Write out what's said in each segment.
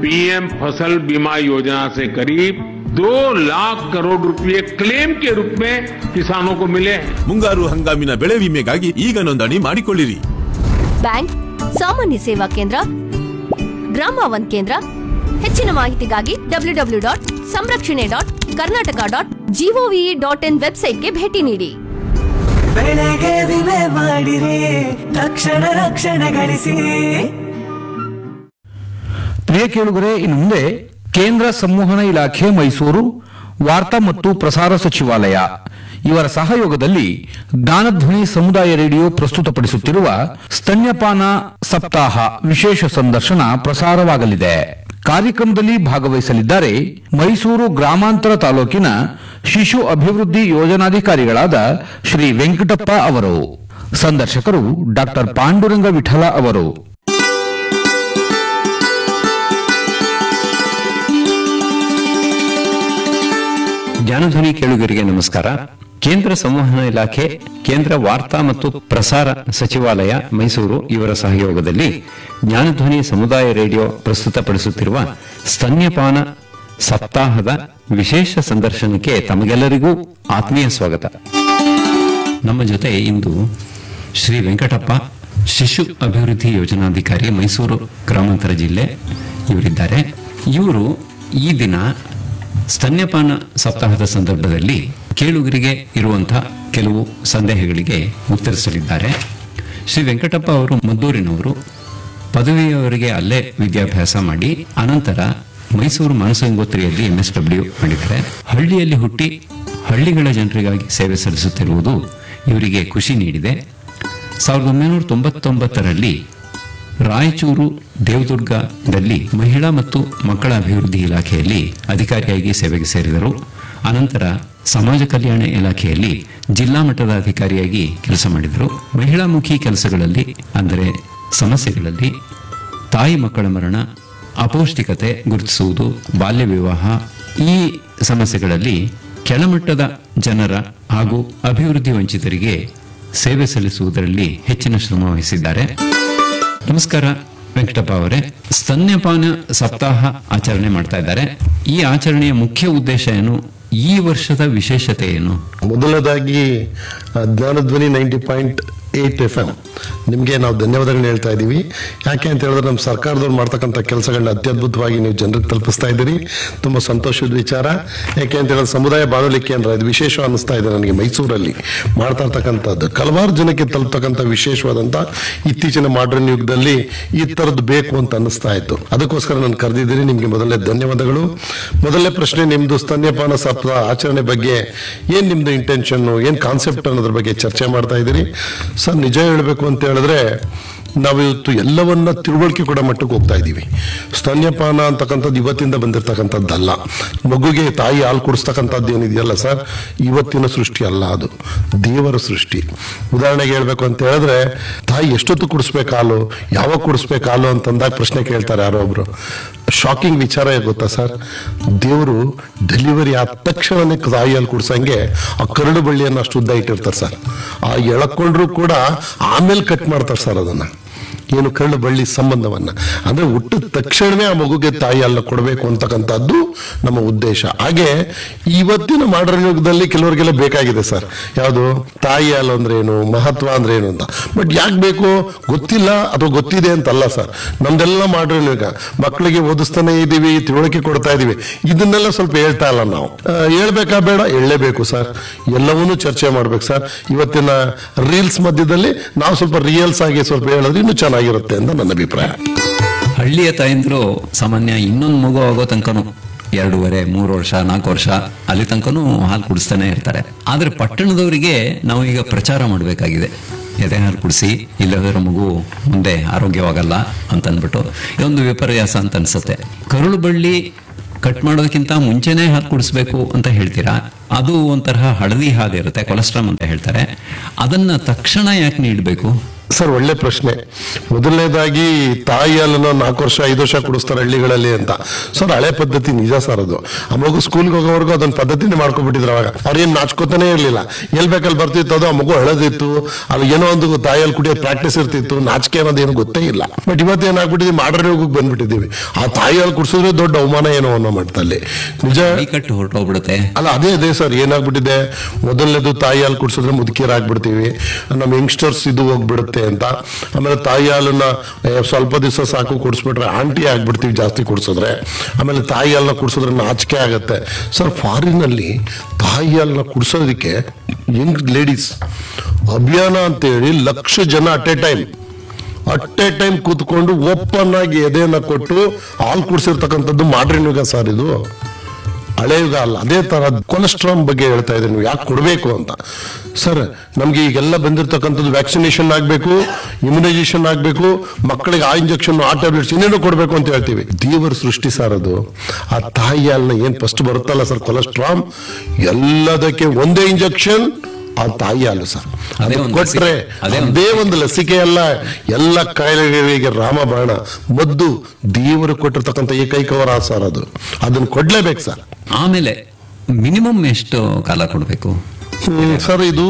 PM फसल बीमा योजना से करीब 2 लाख करोड़ रुपए क्लेम के रूप में किसानों को मिले हैं। ಮುಂಗಾರು ಹಂಗಾಮಿನ ಬೆಳೆ ವಿಮೆಗಾಗಿ ಈಗ ನೋಂದಣಿ ಮಾಡಿಕೊಳ್ಳಿರಿ. ಬ್ಯಾಂಕ್, ಸಾಮಾನ್ಯ ಸೇವಾ ಕೇಂದ್ರ, ಗ್ರಾಮ ಒನ್ ಕೇಂದ್ರ. ಹೆಚ್ಚಿನ ಮಾಹಿತಿಗಾಗಿ www.samrakshane.karnataka.gov.in ವೆಬ್ಸೈಟ್ಗೆ ಭೇಟಿ ನೀಡಿ. ಬೆಳೆಗೆ ವಿಮೆ ಮಾಡಿರಿ, ತಕ್ಷಣ ರಕ್ಷಣೆ ಗಳಿಸಿ. ಪ್ರಿಯ ಕೇಳುಗರೆ, ಇನ್ನು ಮುಂದೆ ಕೇಂದ್ರ ಸಂವಹನ ಇಲಾಖೆ ಮೈಸೂರು, ವಾರ್ತಾ ಮತ್ತು ಪ್ರಸಾರ ಸಚಿವಾಲಯ ಇವರ ಸಹಯೋಗದಲ್ಲಿ ಜ್ಞಾನಧ್ವನಿ ಸಮುದಾಯ ರೇಡಿಯೋ ಪ್ರಸ್ತುತಪಡಿಸುತ್ತಿರುವ ಸ್ತನ್ಯಪಾನ ಸಪ್ತಾಹ ವಿಶೇಷ ಸಂದರ್ಶನ ಪ್ರಸಾರವಾಗಲಿದೆ. ಕಾರ್ಯಕ್ರಮದಲ್ಲಿ ಭಾಗವಹಿಸಲಿದ್ದಾರೆ ಮೈಸೂರು ಗ್ರಾಮಾಂತರ ತಾಲೂಕಿನ ಶಿಶು ಅಭಿವೃದ್ಧಿ ಯೋಜನಾಧಿಕಾರಿಗಳಾದ ಶ್ರೀ ವೆಂಕಟಪ್ಪ ಅವರು. ಸಂದರ್ಶಕರು ಡಾಕ್ಟರ್ ಪಾಂಡುರಂಗ ವಿಠಲ ಅವರು. ಜ್ಞಾನಧ್ವನಿ ಕೇಳುಗರಿಗೆ ನಮಸ್ಕಾರ. ಕೇಂದ್ರ ಸಂವಹನ ಇಲಾಖೆ, ಕೇಂದ್ರ ವಾರ್ತಾ ಮತ್ತು ಪ್ರಸಾರ ಸಚಿವಾಲಯ ಮೈಸೂರು ಇವರ ಸಹಯೋಗದಲ್ಲಿ ಜ್ಞಾನಧ್ವನಿ ಸಮುದಾಯ ರೇಡಿಯೋ ಪ್ರಸ್ತುತಪಡಿಸುತ್ತಿರುವ ಸ್ತನ್ಯಪಾನ ಸಪ್ತಾಹದ ವಿಶೇಷ ಸಂದರ್ಶನಕ್ಕೆ ತಮಗೆಲ್ಲರಿಗೂ ಆತ್ಮೀಯ ಸ್ವಾಗತ. ನಮ್ಮ ಜೊತೆ ಇಂದು ಶ್ರೀ ವೆಂಕಟಪ್ಪ, ಶಿಶು ಅಭಿವೃದ್ಧಿ ಯೋಜನಾಧಿಕಾರಿ, ಮೈಸೂರು ಗ್ರಾಮಾಂತರ ಜಿಲ್ಲೆ ಇವರಿದ್ದಾರೆ. ಇವರು ಈ ದಿನ ಸ್ತನ್ಯಪಾನ ಸಪ್ತಾಹದ ಸಂದರ್ಭದಲ್ಲಿ ಕೇಳುಗರಿಗೆ ಇರುವಂತಹ ಕೆಲವು ಸಂದೇಹಗಳಿಗೆ ಉತ್ತರಿಸಲಿದ್ದಾರೆ. ಶ್ರೀ ವೆಂಕಟಪ್ಪ ಅವರು ಮದ್ದೂರಿನವರು, ಪದವಿಯವರೆಗೆ ಅಲ್ಲೇ ವಿದ್ಯಾಭ್ಯಾಸ ಮಾಡಿ ಅನಂತರ ಮೈಸೂರು ಮಾನಸಗಂಗೋತ್ರಿಯಲ್ಲಿ MSW ಮಾಡಿದ್ದಾರೆ. ಹಳ್ಳಿಯಲ್ಲಿ ಹುಟ್ಟಿ ಹಳ್ಳಿಗಳ ಜನರಿಗಾಗಿ ಸೇವೆ ಸಲ್ಲಿಸುತ್ತಿರುವುದು ಇವರಿಗೆ ಖುಷಿ ನೀಡಿದೆ. 1999ರಲ್ಲಿ ರಾಯಚೂರು ದೇವದುರ್ಗದಲ್ಲಿ ಮಹಿಳಾ ಮತ್ತು ಮಕ್ಕಳ ಅಭಿವೃದ್ಧಿ ಇಲಾಖೆಯಲ್ಲಿ ಅಧಿಕಾರಿಯಾಗಿ ಸೇವೆಗೆ ಸೇರಿದರು. ಅನಂತರ ಸಮಾಜ ಕಲ್ಯಾಣ ಇಲಾಖೆಯಲ್ಲಿ ಜಿಲ್ಲಾ ಮಟ್ಟದ ಅಧಿಕಾರಿಯಾಗಿ ಕೆಲಸ ಮಾಡಿದರು. ಮಹಿಳಾಮುಖಿ ಕೆಲಸಗಳಲ್ಲಿ ಅಂದರೆ ಸಮಸ್ಯೆಗಳಲ್ಲಿ ತಾಯಿ ಮಕ್ಕಳ ಮರಣ, ಅಪೌಷ್ಟಿಕತೆ ಗುರುತಿಸುವುದು, ಬಾಲ್ಯ ವಿವಾಹ, ಈ ಸಮಸ್ಯೆಗಳಲ್ಲಿ ಕೆಳಮಟ್ಟದ ಜನರ ಹಾಗೂ ಅಭಿವೃದ್ಧಿ ವಂಚಿತರಿಗೆ ಸೇವೆ ಸಲ್ಲಿಸುವುದರಲ್ಲಿ ಹೆಚ್ಚಿನ ಶ್ರಮ ವಹಿಸಿದ್ದಾರೆ. ನಮಸ್ಕಾರ ವೆಂಕಟಪ್ಪ ಅವರೇ. ಸ್ತನ್ಯಪಾನ ಸಪ್ತಾಹ ಆಚರಣೆ ಮಾಡ್ತಾ ಇದ್ದಾರೆ. ಈ ಆಚರಣೆಯ ಮುಖ್ಯ ಉದ್ದೇಶ ಏನು? ಈ ವರ್ಷದ ವಿಶೇಷತೆ ಏನು? ಮೊದಲದಾಗಿ ಜ್ಞಾನಧ್ವನಿ 90.8 FM ನಿಮಗೆ ನಾವು ಧನ್ಯವಾದಗಳನ್ನ ಹೇಳ್ತಾ ಇದ್ದೀವಿ. ಯಾಕೆ ಅಂತ ಹೇಳಿದ್ರೆ ನಮ್ಮ ಸರ್ಕಾರದವ್ರು ಮಾಡ್ತಕ್ಕಂಥ ಕೆಲಸಗಳನ್ನ ಅತ್ಯದ್ಭುತವಾಗಿ ನೀವು ಜನರಿಗೆ ತಲುಪಿಸ್ತಾ ಇದ್ದೀರಿ. ತುಂಬ ಸಂತೋಷದ ವಿಚಾರ. ಯಾಕೆ ಅಂತ ಹೇಳಿದ್ರೆ ಸಮುದಾಯ ಬಾನುಲಿ ಕೇಂದ್ರ ಇದು ವಿಶೇಷ ಅನ್ನಿಸ್ತಾ ಇದೆ ನನಗೆ. ಮೈಸೂರಲ್ಲಿ ಮಾಡ್ತಾ ಇರ್ತಕ್ಕಂಥದ್ದು ಹಲವಾರು ಜನಕ್ಕೆ ತಲುಪತಕ್ಕಂಥ ವಿಶೇಷವಾದಂಥ ಇತ್ತೀಚಿನ ಮಾಡ್ರನ್ ಯುಗದಲ್ಲಿ ಈ ಥರದ್ದು ಬೇಕು ಅಂತ ಅನ್ನಿಸ್ತಾ ಇತ್ತು. ಅದಕ್ಕೋಸ್ಕರ ನಾನು ಕರೆದಿದ್ದೀನಿ. ನಿಮಗೆ ಮೊದಲನೇ ಧನ್ಯವಾದಗಳು. ಮೊದಲನೇ ಪ್ರಶ್ನೆ, ನಿಮ್ದು ಸ್ತನ್ಯಪಾನ ಸಪ್ತಾಹ ಆಚರಣೆ ಬಗ್ಗೆ ಏನ್ ನಿಮ್ದು ಇಂಟೆನ್ಷನ್, ಏನ್ ಕಾನ್ಸೆಪ್ಟ್ ಅನ್ನೋದ್ರ ಬಗ್ಗೆ ಚರ್ಚೆ ಮಾಡ್ತಾ ಇದ್ದೀರಿ. ಸರ್, ನಿಜ ಹೇಳಬೇಕು ಅಂತ ಹೇಳಿದ್ರೆ ನಾವಿವತ್ತು ಎಲ್ಲವನ್ನ ತಿಳುವಳಿಕೆ ಕೊಡೋ ಮಟ್ಟಕ್ಕೆ ಹೋಗ್ತಾ ಇದ್ದೀವಿ. ಸ್ತನ್ಯಪಾನ ಅಂತಕ್ಕಂಥದ್ದು ಇವತ್ತಿಂದ ಬಂದಿರತಕ್ಕಂಥದ್ದಲ್ಲ. ಮಗುಗೆ ತಾಯಿ ಹಾಲು ಕುಡಿಸ್ತಕ್ಕಂಥದ್ದು ಏನಿದೆಯಲ್ಲ ಸರ್, ಇವತ್ತಿನ ಸೃಷ್ಟಿ ಅಲ್ಲ, ಅದು ದೇವರ ಸೃಷ್ಟಿ. ಉದಾಹರಣೆಗೆ ಹೇಳ್ಬೇಕು ಅಂತ ಹೇಳಿದ್ರೆ, ತಾಯಿ ಎಷ್ಟೊತ್ತು ಕುಡಿಸ್ಬೇಕು ಹಾಲು, ಯಾವಾಗ ಕುಡಿಸ್ಬೇಕು ಹಾಲು ಅಂತಂದಾಗ ಪ್ರಶ್ನೆ ಕೇಳ್ತಾರೆ ಯಾರೋ ಒಬ್ರು. ಶಾಕಿಂಗ್ ವಿಚಾರ ಗೊತ್ತಾ ಸರ್, ದೇವರು ಡೆಲಿವರಿ ಆದ ತಕ್ಷಣನೇ ತಾಯಿ ಹಾಲು ಕುಡಿಸಂಗೆ ಆ ಕರಡು ಬಳ್ಳಿಯನ್ನು ಅಷ್ಟು ಉದ್ದ ಇಟ್ಟಿರ್ತಾರೆ ಸರ್. ಆ ಎಳಕೊಂಡ್ರು ಕೂಡ ಆಮೇಲೆ ಕಟ್ ಮಾಡ್ತಾರೆ ಸರ್ ಅದನ್ನ, ಏನು ಕರಳು ಬಳ್ಳಿ ಸಂಬಂಧವನ್ನ. ಅಂದ್ರೆ ಹುಟ್ಟಿದ ತಕ್ಷಣವೇ ಆ ಮಗುಗೆ ತಾಯಿ ಹಾಲು ಕೊಡಬೇಕು ಅಂತಕ್ಕಂಥದ್ದು ನಮ್ಮ ಉದ್ದೇಶ. ಹಾಗೆ ಇವತ್ತಿನ ಮಾಡರ್ನ್ ಯುಗದಲ್ಲಿ ಕೆಲವರಿಗೆಲ್ಲ ಬೇಕಾಗಿದೆ ಸರ್, ಯಾವುದು ತಾಯಿ ಹಾಲು ಅಂದ್ರೆ ಏನು, ಮಹತ್ವ ಅಂದ್ರೆ ಏನು ಅಂತ. ಬಟ್ ಯಾಕೆ ಬೇಕು ಗೊತ್ತಿಲ್ಲ ಅಥವಾ ಗೊತ್ತಿದೆ ಅಂತಲ್ಲ ಸರ್. ನಮ್ದೆಲ್ಲ ಮಾಡರ್ನ್ ಯುಗ, ಮಕ್ಕಳಿಗೆ ಓದಿಸ್ತಾನೆ ಇದೀವಿ, ತಿಳುವಳಿಕೆ ಕೊಡ್ತಾ ಇದೀವಿ, ಇದನ್ನೆಲ್ಲ ಸ್ವಲ್ಪ ಹೇಳ್ತಾ ಇಲ್ಲ ನಾವು. ಹೇಳ್ಬೇಕಾ ಬೇಡ? ಹೇಳಲೇಬೇಕು ಸರ್. ಎಲ್ಲವನ್ನೂ ಚರ್ಚೆ ಮಾಡ್ಬೇಕು ಸರ್. ಇವತ್ತಿನ ರೀಲ್ಸ್ ಮಧ್ಯದಲ್ಲಿ ನಾವು ಸ್ವಲ್ಪ ರಿಯಲ್ಸ್ ಆಗಿ ಸ್ವಲ್ಪ ಹೇಳಿದ್ರೆ ಇನ್ನೂ ಚೆನ್ನಾಗಿರುತ್ತೆ ಅಂತ ನನ್ನ ಅಭಿಪ್ರಾಯ. ಹಳ್ಳಿಯ ತಾಯಂದ್ರು ಸಾಮಾನ್ಯ ಇನ್ನೊಂದು ಮಗು ಆಗೋ ತನಕನೂ 2.5, 3 ವರ್ಷ, 4 ವರ್ಷ ಅಲ್ಲಿ ತನಕನೂ ಹಾಲು ಕುಡಿಸ್ತಾನೆ ಇರ್ತಾರೆ. ಆದ್ರೆ ಪಟ್ಟಣದವರಿಗೆ ನಾವು ಈಗ ಪ್ರಚಾರ ಮಾಡಬೇಕಾಗಿದೆ, ಎದೆ ಹಾಲು ಕುಡಿಸಿ, ಇಲ್ಲದರ ಮಗು ಮುಂದೆ ಆರೋಗ್ಯವಾಗಲ್ಲ ಅಂತ ಅಂದ್ಬಿಟ್ಟು ಇದೊಂದು ವಿಪರ್ಯಾಸ ಅಂತ ಅನ್ಸುತ್ತೆ. ಕರುಳು ಬಳ್ಳಿ ಕಟ್ ಮಾಡೋದಕ್ಕಿಂತ ಮುಂಚೆನೆ ಹಾಲು ಕುಡಿಸ್ಬೇಕು ಅಂತ ಹೇಳ್ತೀರಾ. ಅದು ಒಂಥರ ಹಳದಿ ಹಾಲಿರುತ್ತೆ, ಕೊಲೆಸ್ಟ್ರಾಲ್ ಅಂತ ಹೇಳ್ತಾರೆ. ಅದನ್ನ ತಕ್ಷಣ ಯಾಕೆ ನೀಡಬೇಕು? ಸರ್ ಒಳ್ಳೆ ಪ್ರಶ್ನೆ. ಮೊದಲನೇದಾಗಿ ತಾಯಿ ಹಾಲನ್ನ 4 ವರ್ಷ 5 ವರ್ಷ ಕುಡಿಸ್ತಾರೆ ಹಳ್ಳಿಗಳಲ್ಲಿ ಅಂತ. ಸರ್ ಹಳೆ ಪದ್ಧತಿ ನಿಜ ಸರ್ ಅದು. ಆ ಮಗು ಸ್ಕೂಲ್ಗೆ ಹೋಗೋವರೆಗೂ ಅದೊಂದು ಪದ್ಧತಿನೇ ಮಾಡ್ಕೊಬಿಟ್ಟಿದ್ರು. ಅವಾಗ ಅವ್ರೇನ್ ನಾಚ್ಕೋತಾನೆ ಇರ್ಲಿಲ್ಲ. ಎಲ್ ಬೇಕಲ್ಲಿ ಬರ್ತಿತ್ತು ಅದು. ಆ ಮಗು ಹಳದಿತ್ತು, ಅದು ಏನೋ ಒಂದು ತಾಯಿ ಹಾಲು ಕುಡಿಯೋ ಪ್ರಾಕ್ಟೀಸ್ ಇರ್ತಿತ್ತು. ನಾಚಿಕೆ ಅನ್ನೋದೇನು ಗೊತ್ತೇ ಇಲ್ಲ. But ಇವತ್ತೇನಾಗ್ಬಿಟ್ಟಿದ್ವಿ, modern ಯುಗಕ್ಕೆ ಬಂದ್ಬಿಟ್ಟಿದ್ದೀವಿ. ಆ ತಾಯಿ ಹಾಲು ಕುಡಿಸಿದ್ರೆ ದೊಡ್ಡ ಅವಮಾನ ಏನೋ ಅನ್ನೋ ಮಟ್ಟದಲ್ಲಿ ನಿಜ ಕಟ್ಟು ಹೊರಟೋಗ್ಬಿಡುತ್ತೆ. ಅಲ್ಲ ಅದೇ ಸರ್ ಏನಾಗ್ಬಿಟ್ಟಿದೆ, ಮೊದಲನೇದು ತಾಯಿ ಹಾಲು ಕುಡಿಸಿದ್ರೆ ಮುದುಕಿಯರಾಗ್ಬಿಡ್ತೀವಿ, ನಮ್ಮ ಯಂಗ್ಸ್ಟರ್ಸ್ ಇದು ಹೋಗ್ಬಿಡುತ್ತೆ ಅಂತ. ಆಮೇಲೆ ತಾಯಿ ಹಾಲನ್ನ ಸ್ವಲ್ಪ ದಿವಸ ಸಾಕು ಕುಡಿಸ್ಬಿಟ್ರೆ ಆಂಟಿ ಆಗ್ಬಿಡ್ತೀವಿ ಜಾಸ್ತಿ ಕುಡಿಸಿದ್ರೆ. ಆಮೇಲೆ ತಾಯಿ ಹಾಲನ್ನ ಕುಡಿಸಿದ್ರೆ ನಾಚಿಕೆ ಆಗತ್ತೆ. ಸರ್ ಫಾರಿನ್ ಅಲ್ಲಿ ತಾಯಿ ಹಾಲನ್ನ ಕುಡಿಸೋದಕ್ಕೆ ಯಂಗ್ ಲೇಡೀಸ್ ಅಭಿಯಾನ ಅಂತೇಳಿ 1,00,000 ಜನ ಅಟ್ ಎ ಟೈಮ್ ಕೂತ್ಕೊಂಡು ಓಪನ್ ಆಗಿ ಎದೆಯನ್ನ ಕೊಟ್ಟು ಹಾಲು ಕುಡಿಸಿರ್ತಕ್ಕಂಥದ್ದು ಮಾಡ್ರನ್ ಯುಗ ಸರ್. ಇದು ಹಳೆ ಯುಗ ಅಲ್ಲ. ಅದೇ ತರ ಕೊಲೆಸ್ಟ್ರಾಲ್ ಬಗ್ಗೆ ಹೇಳ್ತಾ ಇದ್ದೀನಿ, ನೀವು ಯಾಕೆ ಕೊಡಬೇಕು ಅಂತ. ಸರ್ ನಮ್ಗೆ ಈಗೆಲ್ಲ ಬಂದಿರತಕ್ಕಂಥದ್ದು ವ್ಯಾಕ್ಸಿನೇಷನ್ ಆಗಬೇಕು, ಇಮ್ಯುನೈಸೇಷನ್ ಆಗಬೇಕು, ಮಕ್ಕಳಿಗೆ ಆ ಇಂಜೆಕ್ಷನ್ ಆ ಟ್ಯಾಬ್ಲೆಟ್ಸ್ ಇನ್ನೇನು ಕೊಡಬೇಕು ಅಂತ ಹೇಳ್ತೀವಿ. ದೇವರ ಸೃಷ್ಟಿ ಸರ್ ಅದು. ಆ ತಾಯಿ ಹಾಲನ್ನ ಏನ್ ಫಸ್ಟ್ ಬರುತ್ತಲ್ಲ ಸರ್ ಕೊಲೆಸ್ಟ್ರಾಲ್, ಎಲ್ಲದಕ್ಕೆ ಒಂದೇ ಇಂಜೆಕ್ಷನ್ ಆ ತಾಯಿ ಹಾಲು ಸರ್. ಕೊಟ್ರೆ ಅದೇ ಒಂದು ಲಸಿಕೆ ಅಲ್ಲ, ಎಲ್ಲ ಕಾಯಿಲೆಗಳಿಗೆ ರಾಮಬಾಣ ಮದ್ದು ದೇವರು ಕೊಟ್ಟಿರ್ತಕ್ಕಂಥ ಏಕೈಕವರ ಸರ್ ಅದು. ಅದನ್ನ ಕೊಡ್ಲೇಬೇಕು ಸರ್. ಆಮೇಲೆ ಮಿನಿಮಮ್ ಎಷ್ಟು ಕಾಲ ಕೊಡಬೇಕು ಸರ್? ಇದು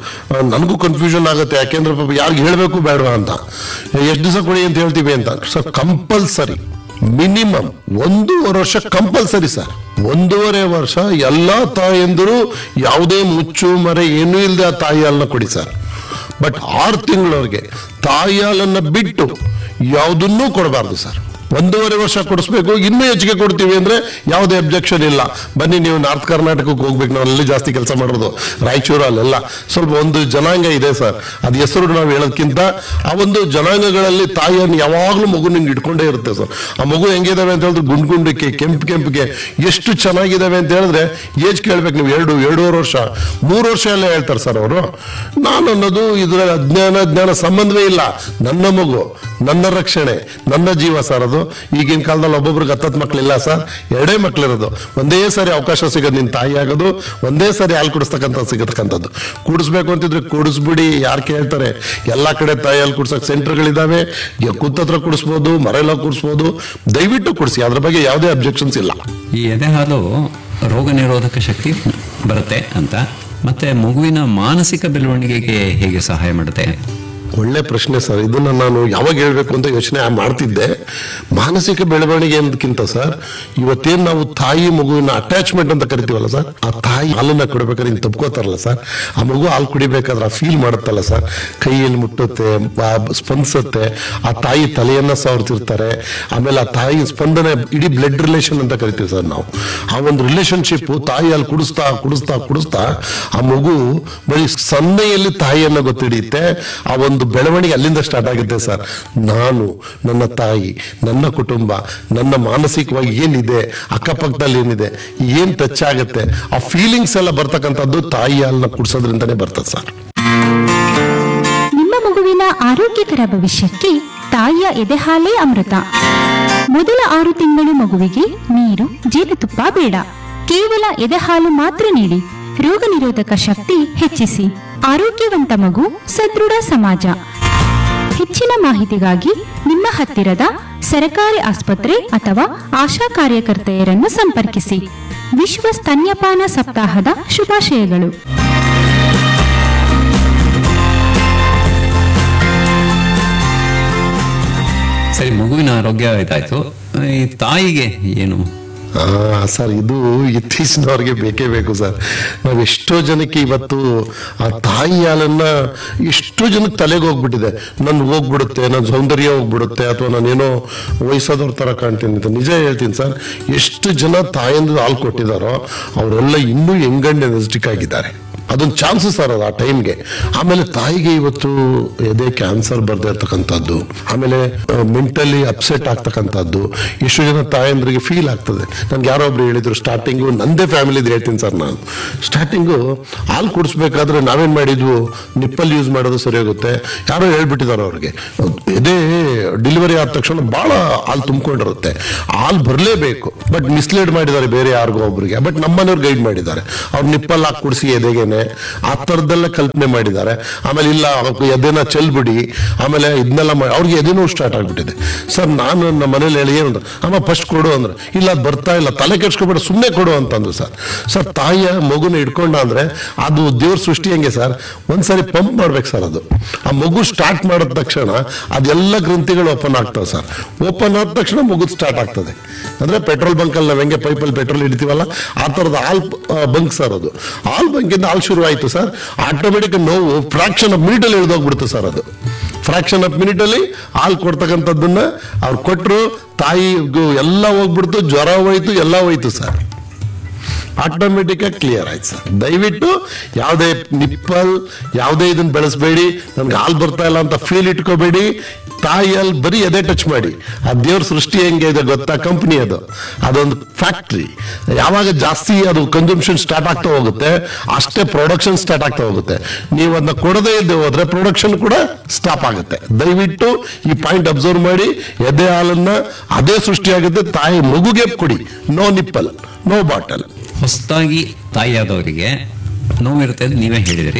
ನನಗೂ ಕನ್ಫ್ಯೂಷನ್ ಆಗುತ್ತೆ. ಯಾಕೆಂದ್ರೆ ಯಾರಿಗೆ ಹೇಳ್ಬೇಕು ಬೇಡವಾ ಅಂತ, ಎಷ್ಟು ದಿವಸ ಕೊಡಿ ಅಂತ ಹೇಳ್ತೀವಿ ಅಂತ. ಸರ್ ಕಂಪಲ್ಸರಿ ಮಿನಿಮಮ್ 1.5 ವರ್ಷ ಕಂಪಲ್ಸರಿ ಸರ್. 1.5 ವರ್ಷ ಎಲ್ಲಾ ತಾಯಂದಿರು ಯಾವುದೇ ಮುಚ್ಚು ಮರೆ ಏನೂ ಇಲ್ಲದೆ ಆ ತಾಯಿ ಹಾಲನ್ನ ಕೊಡಿ ಸರ್. ಬಟ್ 6 ತಿಂಗಳವರೆಗೆ ತಾಯಿ ಹಾಲನ್ನ ಬಿಟ್ಟು ಯಾವುದನ್ನೂ ಕೊಡಬಾರ್ದು ಸರ್. 1.5 ವರ್ಷ ಕೊಡಿಸ್ಬೇಕು. ಇನ್ನೂ ಹೆಚ್ಚಿಗೆ ಕೊಡ್ತೀವಿ ಅಂದ್ರೆ ಯಾವುದೇ ಅಬ್ಜೆಕ್ಷನ್ ಇಲ್ಲ. ಬನ್ನಿ ನೀವು ನಾರ್ತ್ ಕರ್ನಾಟಕಕ್ಕೆ ಹೋಗ್ಬೇಕು, ನಾವು ಅಲ್ಲಿ ಜಾಸ್ತಿ ಕೆಲಸ ಮಾಡೋದು, ರಾಯಚೂರು ಅಲ್ಲೆಲ್ಲ ಸ್ವಲ್ಪ ಒಂದು ಜನಾಂಗ ಇದೆ ಸರ್. ಅದು ಹೆಸರು ನಾವು ಹೇಳೋದಕ್ಕಿಂತ ಆ ಒಂದು ಜನಾಂಗಗಳಲ್ಲಿ ತಾಯಿಯನ್ನು ಯಾವಾಗ್ಲೂ ಮಗು ನಿಂಗೆ ಇಟ್ಕೊಂಡೇ ಇರುತ್ತೆ ಸರ್. ಆ ಮಗು ಹೆಂಗಿದಾವೆ ಅಂತ ಹೇಳಿದ್ರೆ ಗುಂಡ್ಗುಂಡಕ್ಕೆ ಕೆಂಪಿಗೆ ಎಷ್ಟು ಚೆನ್ನಾಗಿದ್ದಾವೆ ಅಂತ ಹೇಳಿದ್ರೆ ಏಜ್ ಕೇಳ್ಬೇಕು ನೀವು. 2.5 ವರ್ಷ 3 ವರ್ಷ ಎಲ್ಲ ಹೇಳ್ತಾರೆ ಸರ್ ಅವರು. ನಾನು ಅನ್ನೋದು ಇದ್ರ ಅಜ್ಞಾನ ಸಂಬಂಧವೇ ಇಲ್ಲ. ನನ್ನ ಮಗು, ನನ್ನ ರಕ್ಷಣೆ, ನನ್ನ ಜೀವ ಸರ್ ಅದು. ಈಗಿನ ಕಾಲದಲ್ಲಿ ಒಬ್ಬೊಬ್ರಿಗೆ 10 ಮಕ್ಳಿಲ್ಲ ಸರ್, 2 ಮಕ್ಳಿರೋದು. ಒಂದೇ ಸಾರಿ ಅವಕಾಶ ಸಿಗೋದು ನಿನ್ ತಾಯಿ ಆಗೋದು, ಒಂದೇ ಸಾರಿ ಹಾಲು ಕುಡಿಸ್ತಕ್ಕಂಥ ಸಿಗತಕ್ಕಂಥದ್ದು. ಕುಡಿಸ್ಬೇಕು ಅಂತಿದ್ರೆ ಕುಡಿಸ್ಬಿಡಿ, ಯಾರು ಕೇಳ್ತಾರೆ. ಎಲ್ಲಾ ಕಡೆ ತಾಯಿ ಹಾಲು ಕುಡ್ಸಕ್ ಸೆಂಟರ್ಗಳಿದಾವೆ, ಕೂತತ್ರ ಕುಡಿಸ್ಬೋದು, ಮರೆಲ್ಲ ಕುಡಿಸ್ಬೋದು. ದಯವಿಟ್ಟು ಕುಡಿಸಿ, ಅದ್ರ ಬಗ್ಗೆ ಯಾವುದೇ ಅಬ್ಜೆಕ್ಷನ್ಸ್ ಇಲ್ಲ. ಈ ಎದೆ ಹಾಲು ರೋಗ ನಿರೋಧಕ ಶಕ್ತಿ ಬರುತ್ತೆ ಅಂತ, ಮತ್ತೆ ಮಗುವಿನ ಮಾನಸಿಕ ಬೆಳವಣಿಗೆಗೆ ಹೇಗೆ ಸಹಾಯ ಮಾಡುತ್ತೆ? ಒಳ್ಳೆ ಪ್ರಶ್ನೆ ಸರ್. ಇದನ್ನ ನಾನು ಯಾವಾಗ ಹೇಳ್ಬೇಕು ಅಂತ ಯೋಚನೆ ಮಾಡ್ತಿದ್ದೆ. ಮಾನಸಿಕ ಬೆಳವಣಿಗೆ ಅನ್ನೋದಕ್ಕಿಂತ ಸರ್, ಇವತ್ತೇನ್ ನಾವು ತಾಯಿ ಮಗುವಿನ ಅಟ್ಯಾಚ್ಮೆಂಟ್ ಅಂತ ಕರಿತೀವಲ್ಲ ಸರ್, ಆ ತಾಯಿ ಹಾಲನ್ನ ಕೊಡ್ಬೇಕಾದ್ರೆ ಹಿಂಗೆ ತಪ್ಕೋತಾರಲ್ಲ ಸರ್, ಆ ಮಗು ಹಾಲು ಕುಡಿಬೇಕಾದ್ರೆ ಆ ಫೀಲ್ ಮಾಡುತ್ತಲ್ಲ ಸರ್, ಕೈಯಲ್ಲಿ ಮುಟ್ಟುತ್ತೆ, ಸ್ಪಂದಿಸುತ್ತೆ, ಆ ತಾಯಿ ತಲೆಯನ್ನ ಸವರ್ತಿರ್ತಾರೆ. ಆಮೇಲೆ ಆ ತಾಯಿ ಸ್ಪಂದನೆ ಇಡೀ ಬ್ಲಡ್ ರಿಲೇಷನ್ ಅಂತ ಕರಿತೀವಿ ಸರ್ ನಾವು. ಆ ಒಂದು ರಿಲೇಶನ್ಶಿಪ್ ತಾಯಿ ಹಾಲು ಕುಡಿಸ್ತಾ ಆ ಮಗು ಬರೀ ಸನ್ನೆಯಲ್ಲಿ ತಾಯಿಯನ್ನ ಗೊತ್ತಿಡಿಯುತ್ತೆ. ಆ ಒಂದು ಬೆಳವಣಿಗೆ ಅಲ್ಲಿಂದ ಸ್ಟಾರ್ಟ್ ಆಗುತ್ತೆ ಸರ್. ನಾನು, ನನ್ನ ತಾಯಿ, ನನ್ನ ಕುಟುಂಬ, ನನ್ನ ಮಾನಸಿಕವಾಗಿ ಏನಿದೆ, ಅಕ್ಕಪಕ್ಕದಲ್ಲಿ ಏನಿದೆ, ಏನ್ ಟಚ್ ಆಗುತ್ತೆ, ಆ ಫೀಲಿಂಗ್ಸ್ ಎಲ್ಲ ಬರ್ತಕ್ಕಂಥದ್ದು ತಾಯಿ ಹಾಲನ್ನ ಕುಡಿಸೋದ್ರಿಂದನೇ ಬರ್ತದೆ ಸರ್. ನಿಮ್ಮ ಮಗುವಿನ ಆರೋಗ್ಯಕರ ಭವಿಷ್ಯಕ್ಕೆ ತಾಯಿಯ ಎದೆ ಹಾಲೇ ಅಮೃತ. ಮೊದಲ 6 ತಿಂಗಳು ಮಗುವಿಗೆ ನೀರು, ಜೇನುತುಪ್ಪ ಬೇಡ. ಕೇವಲ ಎದೆ ಹಾಲು ಮಾತ್ರ ನೀಡಿ ರೋಗ ನಿರೋಧಕ ಶಕ್ತಿ ಹೆಚ್ಚಿಸಿ. ಆರೋಗ್ಯವಂತ ಮಗು, ಸದೃಢ ಸಮಾಜ. ಹೆಚ್ಚಿನ ಮಾಹಿತಿಗಾಗಿ ನಿಮ್ಮ ಹತ್ತಿರದ ಸರಕಾರಿ ಆಸ್ಪತ್ರೆ ಅಥವಾ ಆಶಾ ಕಾರ್ಯಕರ್ತೆಯರನ್ನು ಸಂಪರ್ಕಿಸಿ. ವಿಶ್ವ ಸ್ತನ್ಯಪಾನ ಸಪ್ತಾಹದ ಶುಭಾಶಯಗಳು. ಸರಿ, ಮಗುವಿನ ಆರೋಗ್ಯ ಇದಾಯ್ತು. ಈ ತಾಯಿಗೆ ಏನು ಸರ್? ಇದು ಇತ್ತೀಚಿನವ್ರಿಗೆ ಬೇಕೇ ಬೇಕು ಸರ್. ನಾವು ಎಷ್ಟೋ ಜನಕ್ಕೆ ಇವತ್ತು ಆ ತಾಯಿ ಹಾಲನ್ನ ಎಷ್ಟೋ ಜನಕ್ಕೆ ತಲೆಗೆ ಹೋಗ್ಬಿಟ್ಟಿದೆ. ನನ್ಗೆ ಹೋಗ್ಬಿಡುತ್ತೆ, ನನ್ನ ಸೌಂದರ್ಯ ಹೋಗ್ಬಿಡುತ್ತೆ, ಅಥವಾ ನಾನೇನೋ ವಯಸ್ಸಾದವ್ರ ತರ ಕಾಣ್ತೀನಿ ಅಂತ. ನಿಜ ಹೇಳ್ತೀನಿ ಸರ್, ಎಷ್ಟು ಜನ ತಾಯಿಂದ ಹಾಲು ಕೊಟ್ಟಿದಾರೋ ಅವರೆಲ್ಲ ಇನ್ನೂ ಯಂಗ್ ಎನರ್ಜಿಟಿಕ್ ಆಗಿದ್ದಾರೆ. ಅದೊಂದು ಚಾನ್ಸ್ ಸರ್ ಅದು ಆ ಟೈಮ್ಗೆ. ಆಮೇಲೆ ತಾಯಿಗೆ ಇವತ್ತು ಎದೆ ಕ್ಯಾನ್ಸರ್ ಬರ್ದೇ ಇರ್ತಕ್ಕಂಥದ್ದು, ಆಮೇಲೆ ಮೆಂಟಲಿ ಅಪ್ಸೆಟ್ ಆಗ್ತಕ್ಕಂಥದ್ದು ಎಷ್ಟು ಜನ ತಾಯಂದ್ರಿಗೆ ಫೀಲ್ ಆಗ್ತದೆ. ನನ್ಗೆ ಯಾರೋ ಒಬ್ರು ಹೇಳಿದ್ರು, ಸ್ಟಾರ್ಟಿಂಗು ನಂದೇ ಫ್ಯಾಮಿಲಿದು ಹೇಳ್ತೀನಿ ಸರ್. ನಾನು ಸ್ಟಾರ್ಟಿಂಗು ಹಾಲು ಕುಡಿಸ್ಬೇಕಾದ್ರೆ ನಾವೇನ್ ಮಾಡಿದ್ವು, ನಿಪ್ಪಲ್ ಯೂಸ್ ಮಾಡೋದು ಸರಿ ಹೋಗುತ್ತೆ. ಯಾರೋ ಹೇಳ್ಬಿಟ್ಟಿದಾರೆ ಅವ್ರಿಗೆ, ಎದೆ ಡೆಲಿವರಿ ಆದ ತಕ್ಷಣ ಬಹಳ ಹಾಲು ತುಂಬಿಕೊಂಡಿರುತ್ತೆ, ಹಾಲು ಬರಲೇಬೇಕು. ಬಟ್ ಮಿಸ್ಲೀಡ್ ಮಾಡಿದ್ದಾರೆ ಬೇರೆ ಯಾರಿಗೋ ಒಬ್ರಿಗೆ. ಬಟ್ ನಮ್ಮನೆಯವ್ರು ಗೈಡ್ ಮಾಡಿದ್ದಾರೆ, ಅವ್ರು ನಿಪ್ಪಲ್ ಹಾಕಿ ಕುಡಿಸಿ ಎದೆಗೆ ಮಾಡ್ತಾನೆ, ಆ ಥರದ್ದೆಲ್ಲ ಕಲ್ಪನೆ ಮಾಡಿದ್ದಾರೆ. ಆಮೇಲೆ ಇಲ್ಲ ಎದೆನ ಚೆಲ್ಬಿಡಿ, ಆಮೇಲೆ ಇದನ್ನೆಲ್ಲ ಮಾಡಿ ಅವ್ರಿಗೆ ಎದೆನೂ ಸ್ಟಾರ್ಟ್ ಆಗ್ಬಿಟ್ಟಿದೆ ಸರ್. ನಾನು ನಮ್ಮ ಮನೇಲಿ ಹೇಳಿ ಏನು ಅಮ್ಮ ಫಸ್ಟ್ ಕೊಡು ಅಂದ್ರೆ ಇಲ್ಲ ಅದು ಬರ್ತಾ ಇಲ್ಲ, ತಲೆ ಕೆಡ್ಸ್ಕೊಬೇಡ ಸುಮ್ಮನೆ ಕೊಡು ಅಂತಂದ್ರು ಸರ್. ಸರ್ ತಾಯಿಯ ಮಗುನ ಇಟ್ಕೊಂಡ ಅಂದ್ರೆ ಅದು ದೇವ್ರ ಸೃಷ್ಟಿ ಹೆಂಗೆ ಸರ್, ಒಂದ್ಸರಿ ಪಂಪ್ ಮಾಡ್ಬೇಕು ಸರ್. ಅದು ಆ ಮಗು ಸ್ಟಾರ್ಟ್ ಮಾಡಿದ ತಕ್ಷಣ ಅದೆಲ್ಲ ಗ್ರಂಥಿಗಳು ಓಪನ್ ಆಗ್ತವೆ ಸರ್. ಓಪನ್ ಆದ ತಕ್ಷಣ ಮಗು ಸ್ಟಾರ್ಟ್ ಆಗ್ತದೆ. ಅಂದ್ರೆ ಪೆಟ್ರೋಲ್ ಬಂಕ್ ಅಲ್ಲಿ ನಾವು ಹೆಂಗೆ ಪೈಪಲ್ಲಿ ಪೆಟ್ರೋಲ್ ಹಿಡಿತೀವಲ್ಲ ಆ ಥರದ ಹಾಲ್ ಬಂಕ್ ಸರ್. ಅದು ಹಾಲ್ ಬಂಕಿಂದ ಹಾಲ್ ಶುರು ಆಯ್ತು ಸರ್. ಆಟೋಮೆಟಿಕ್ ನೋವು ಫ್ರಾಕ್ಷನ್ ಆಫ್ ಮಿನಿಟ್ ಅಲ್ಲಿ ಇಳಿದೋಗ್ಬಿಡುತ್ತೆ ಸರ್. ಅದು ಫ್ರಾಕ್ಷನ್ ಆಫ್ ಮಿನಿಟ್ ಅಲ್ಲಿ ಹಾಲು ಕೊಡ್ತಕ್ಕಂಥದ್ದನ್ನ ಅವ್ರು ಕೊಟ್ಟರು, ತಾಯಿಗೂ ಎಲ್ಲ ಹೋಗ್ಬಿಡ್ತು, ಜ್ವರ ಹೋಯ್ತು, ಎಲ್ಲ ಹೋಯ್ತು ಸರ್. ಆಟೋಮೆಟಿಕ್ ಆಗಿ ಕ್ಲಿಯರ್ ಆಯ್ತು ಸರ್. ದಯವಿಟ್ಟು ಯಾವುದೇ ನಿಪ್ಪಲ್ ಯಾವುದೇ ಇದನ್ನ ಬೆಳೆಸಬೇಡಿ. ನನ್ಗೆ ಹಾಲು ಬರ್ತಾ ಇಲ್ಲ ಅಂತ ಫೀಲ್ ಇಟ್ಕೋಬೇಡಿ. ತಾಯಿಯಲ್ಲಿ ಬರೀ ಎದೆ ಟಚ್ ಮಾಡಿ. ಆ ದೇವ್ರ ಸೃಷ್ಟಿ ಹೆಂಗೆ ಇದೆ ಗೊತ್ತಾ, ಕಂಪ್ನಿ ಅದು, ಅದೊಂದು ಫ್ಯಾಕ್ಟ್ರಿ. ಯಾವಾಗ ಜಾಸ್ತಿ ಅದು ಕನ್ಸಂಪ್ಷನ್ ಸ್ಟಾರ್ಟ್ ಆಗ್ತಾ ಹೋಗುತ್ತೆ ಅಷ್ಟೇ ಪ್ರೊಡಕ್ಷನ್ ಸ್ಟಾರ್ಟ್ ಆಗ್ತಾ ಹೋಗುತ್ತೆ. ನೀವು ಅದನ್ನ ಕೊಡದೇ ಇದ್ದೆ ಹೋದ್ರೆ ಪ್ರೊಡಕ್ಷನ್ ಕೂಡ ಸ್ಟಾಪ್ ಆಗುತ್ತೆ. ದಯವಿಟ್ಟು ಈ ಪಾಯಿಂಟ್ ಅಬ್ಸರ್ವ್ ಮಾಡಿ. ಎದೆ ಹಾಲನ್ನ ಅದೇ ಸೃಷ್ಟಿ ಆಗುತ್ತೆ. ತಾಯಿ ಮಗುಗೆ ಕೊಡಿ. No nipple, no bottle. ಹೊಸದಾಗಿ ತಾಯಿಯಾದವರಿಗೆ ನೋವಿರುತ್ತೆ ಅಂತ ನೀವೇ ಹೇಳಿದಿರಿ.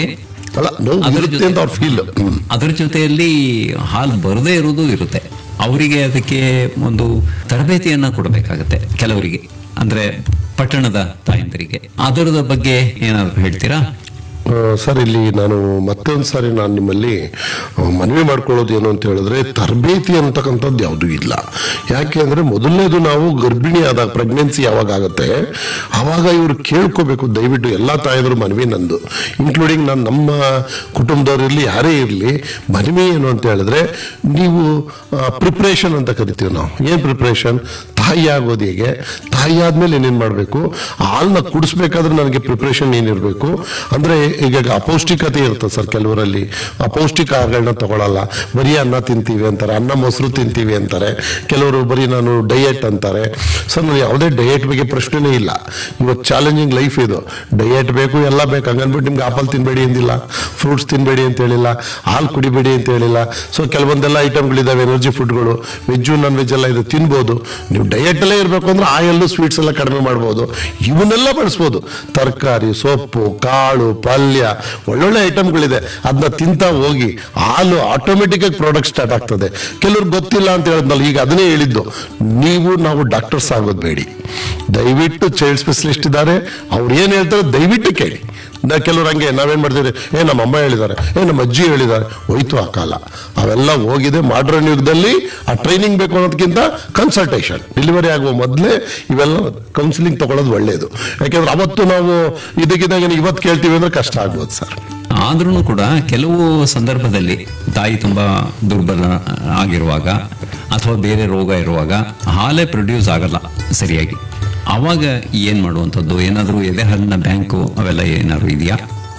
ಅದರ ಜೊತೆಯಲ್ಲಿ ಹಾಲು ಬರದೇ ಇರುವುದು ಇರುತ್ತೆ. ಅವರಿಗೆ ಅದಕ್ಕೆ ಒಂದು ತರಬೇತಿಯನ್ನ ಕೊಡಬೇಕಾಗತ್ತೆ ಕೆಲವರಿಗೆ, ಅಂದ್ರೆ ಪಟ್ಟಣದ ತಾಯಂದರಿಗೆ. ಅದರದ ಬಗ್ಗೆ ಏನಾದ್ರು ಹೇಳ್ತೀರಾ ಸರ್? ಇಲ್ಲಿ ನಾನು ಮತ್ತೊಂದು ಸಾರಿ ನಾನು ನಿಮ್ಮಲ್ಲಿ ಮನವಿ ಮಾಡ್ಕೊಳ್ಳೋದು ಏನು ಅಂತ ಹೇಳಿದ್ರೆ, ತರಬೇತಿ ಅಂತಕ್ಕಂಥದ್ದು ಯಾವುದೂ ಇಲ್ಲ. ಯಾಕೆ ಅಂದ್ರೆ ಮೊದಲನೇದು ನಾವು ಗರ್ಭಿಣಿ ಆದಾಗ ಪ್ರೆಗ್ನೆನ್ಸಿ ಯಾವಾಗ ಆಗುತ್ತೆ ಆವಾಗ ಇವರು ಕೇಳ್ಕೋಬೇಕು. ದಯವಿಟ್ಟು ಎಲ್ಲ ತಾಯಂದ್ರು ಮನವಿ ನಂದು, ಇನ್ಕ್ಲೂಡಿಂಗ್ ನಾನು ನಮ್ಮ ಕುಟುಂಬದವ್ರಿರ್ಲಿ ಯಾರೇ ಇರಲಿ, ಮನವಿ ಏನು ಅಂತ ಹೇಳಿದ್ರೆ, ನೀವು ಪ್ರಿಪ್ರೇಷನ್ ಅಂತ ಕರಿತೀವಿ ನಾವು. ಏನ್ ಪ್ರಿಪ್ರೇಷನ್? ತಾಯಿ ಆಗೋದು ಹೇಗೆ, ತಾಯಿ ಆದ್ಮೇಲೆ ಏನೇನ್ ಮಾಡ್ಬೇಕು, ಹಾಲನ್ನ ಕುಡಿಸ್ಬೇಕಾದ್ರೆ ನನಗೆ ಪ್ರಿಪ್ರೇಷನ್ ಏನಿರ್ಬೇಕು ಅಂದ್ರೆ, ಈಗ ಅಪೌಷ್ಟಿಕತೆ ಇರ್ತದೆ ಸರ್ ಕೆಲವರಲ್ಲಿ. ಅಪೌಷ್ಟಿಕ ಆಹಾರಗಳನ್ನ ತಗೊಳ್ಳಲ್ಲ, ಬರೀ ಅನ್ನ ತಿಂತೀವಿ ಅಂತಾರೆ, ಅನ್ನ ಮೊಸರು ತಿಂತೀವಿ ಅಂತಾರೆ. ಕೆಲವರು ಬರೀ ನಾನು ಡಯಟ್ ಅಂತಾರೆ. ಸರ್ ನಾನು ಯಾವುದೇ ಡಯಟ್ ಬಗ್ಗೆ ಪ್ರಶ್ನೆನೇ ಇಲ್ಲ. ಇವತ್ತು ಚಾಲೆಂಜಿಂಗ್ ಲೈಫ್ ಇದು. ಡಯಟ್ ಬೇಕು, ಎಲ್ಲ ಬೇಕು. ಹಂಗನ್ಬಿಟ್ಟು ನಿಮ್ಗೆ ಆಪಲ್ ತಿನ್ಬೇಡಿ ಅಂದಿಲ್ಲ, ಫ್ರೂಟ್ಸ್ ತಿನ್ಬೇಡಿ ಅಂತ ಹೇಳಿಲ್ಲ, ಹಾಲು ಕುಡಿಬೇಡಿ ಅಂತ ಹೇಳಿಲ್ಲ. ಸೊ ಕೆಲವೊಂದೆಲ್ಲ ಐಟಮ್ಗಳಿದಾವೆ, ಎನರ್ಜಿ ಫುಡ್ಗಳು, ವೆಜ್ಜು ನಾನ್ ವೆಜ್ ಎಲ್ಲ ಇದು ತಿನ್ಬೋದು. ನೀವು ಡಯಟ್ ಅಲ್ಲೇ ಇರಬೇಕು ಅಂದ್ರೆ ಆಯಿಲ್ ಸ್ವೀಟ್ಸ್ ಎಲ್ಲ ಕಡಿಮೆ ಮಾಡ್ಬೋದು. ಇವನ್ನೆಲ್ಲ ಬಳಸ್ಬೋದು. ತರಕಾರಿ, ಸೊಪ್ಪು, ಕಾಳು, ಪಲ್ಯ, ಒಳ್ಳೊಳ್ಳೆ ಐಟಮ್ಗಳಿದೆ. ಅದನ್ನ ತಿಂತ ಹೋಗಿ ಹಾಲು ಆಟೋಮೆಟಿಕ್ ಆಗಿ ಪ್ರಾಡಕ್ಟ್ ಸ್ಟಾರ್ಟ್ ಆಗ್ತದೆ. ಕೆಲವ್ರಿಗೆ ಗೊತ್ತಿಲ್ಲ ಅಂತ ಹೇಳಿದ್ನಲ್ಲ, ಈಗ ಅದನ್ನೇ ಹೇಳಿದ್ದು. ನಾವು ಡಾಕ್ಟರ್ಸ್ ಆಗೋದು ಬೇಡಿ. ದಯವಿಟ್ಟು ಚೈಲ್ಡ್ ಸ್ಪೆಷಲಿಸ್ಟ್ ಇದ್ದಾರೆ, ಅವ್ರು ಏನ್ ಹೇಳ್ತಾರೆ ದಯವಿಟ್ಟು ಕೇಳಿ. ಕೆಲವ್ರು ಹಂಗೆ ನಾವೇನ್ ಮಾಡ್ತೀವಿ, ನಮ್ಮ ಅಮ್ಮ ಹೇಳಿದ್ದಾರೆ, ನಮ್ಮ ಅಜ್ಜಿ ಹೇಳಿದ್ದಾರೆ, ಹೋಯ್ತು ಆ ಕಾಲ. ಅವೆಲ್ಲ ಹೋಗಿದೆ. ಮಾಡ್ರನ್ ಯುಗದಲ್ಲಿ ಆ ಟ್ರೈನಿಂಗ್ ಬೇಕು ಅನ್ನೋದಕ್ಕಿಂತ ಕನ್ಸಲ್ಟೇಷನ್, ಡೆಲಿವರಿ ಆಗುವ ಮೊದಲೇ ಇವೆಲ್ಲ ಕೌನ್ಸಿಲಿಂಗ್ ತಗೊಳ್ಳೋದು ಒಳ್ಳೇದು. ಯಾಕೆಂದ್ರೆ ಅವತ್ತು ನಾವು ಇದಕ್ಕಿದ್ದಾಗ ಇವತ್ತು ಕೇಳ್ತೀವಿ ಅಂದ್ರೆ ಕಷ್ಟ ಆಗ್ಬೋದು ಸರ್. ಆದ್ರೂ ಕೂಡ ಕೆಲವು ಸಂದರ್ಭದಲ್ಲಿ ತಾಯಿ ತುಂಬಾ ದುರ್ಬಲ ಆಗಿರುವಾಗ ಅಥವಾ ಬೇರೆ ರೋಗ ಇರುವಾಗ ಹಾಲೇ ಪ್ರೊಡ್ಯೂಸ್ ಆಗಲ್ಲ ಸರಿಯಾಗಿ. ಅವಾಗ ಏನ್ ಮಾಡುವಂಥದ್ದು? ಏನಾದರೂ ಎದೆ ಹಾಲಿನ ಬ್ಯಾಂಕು ಅವೆಲ್ಲ ಏನಾದ್ರು ಇದೆಯಾ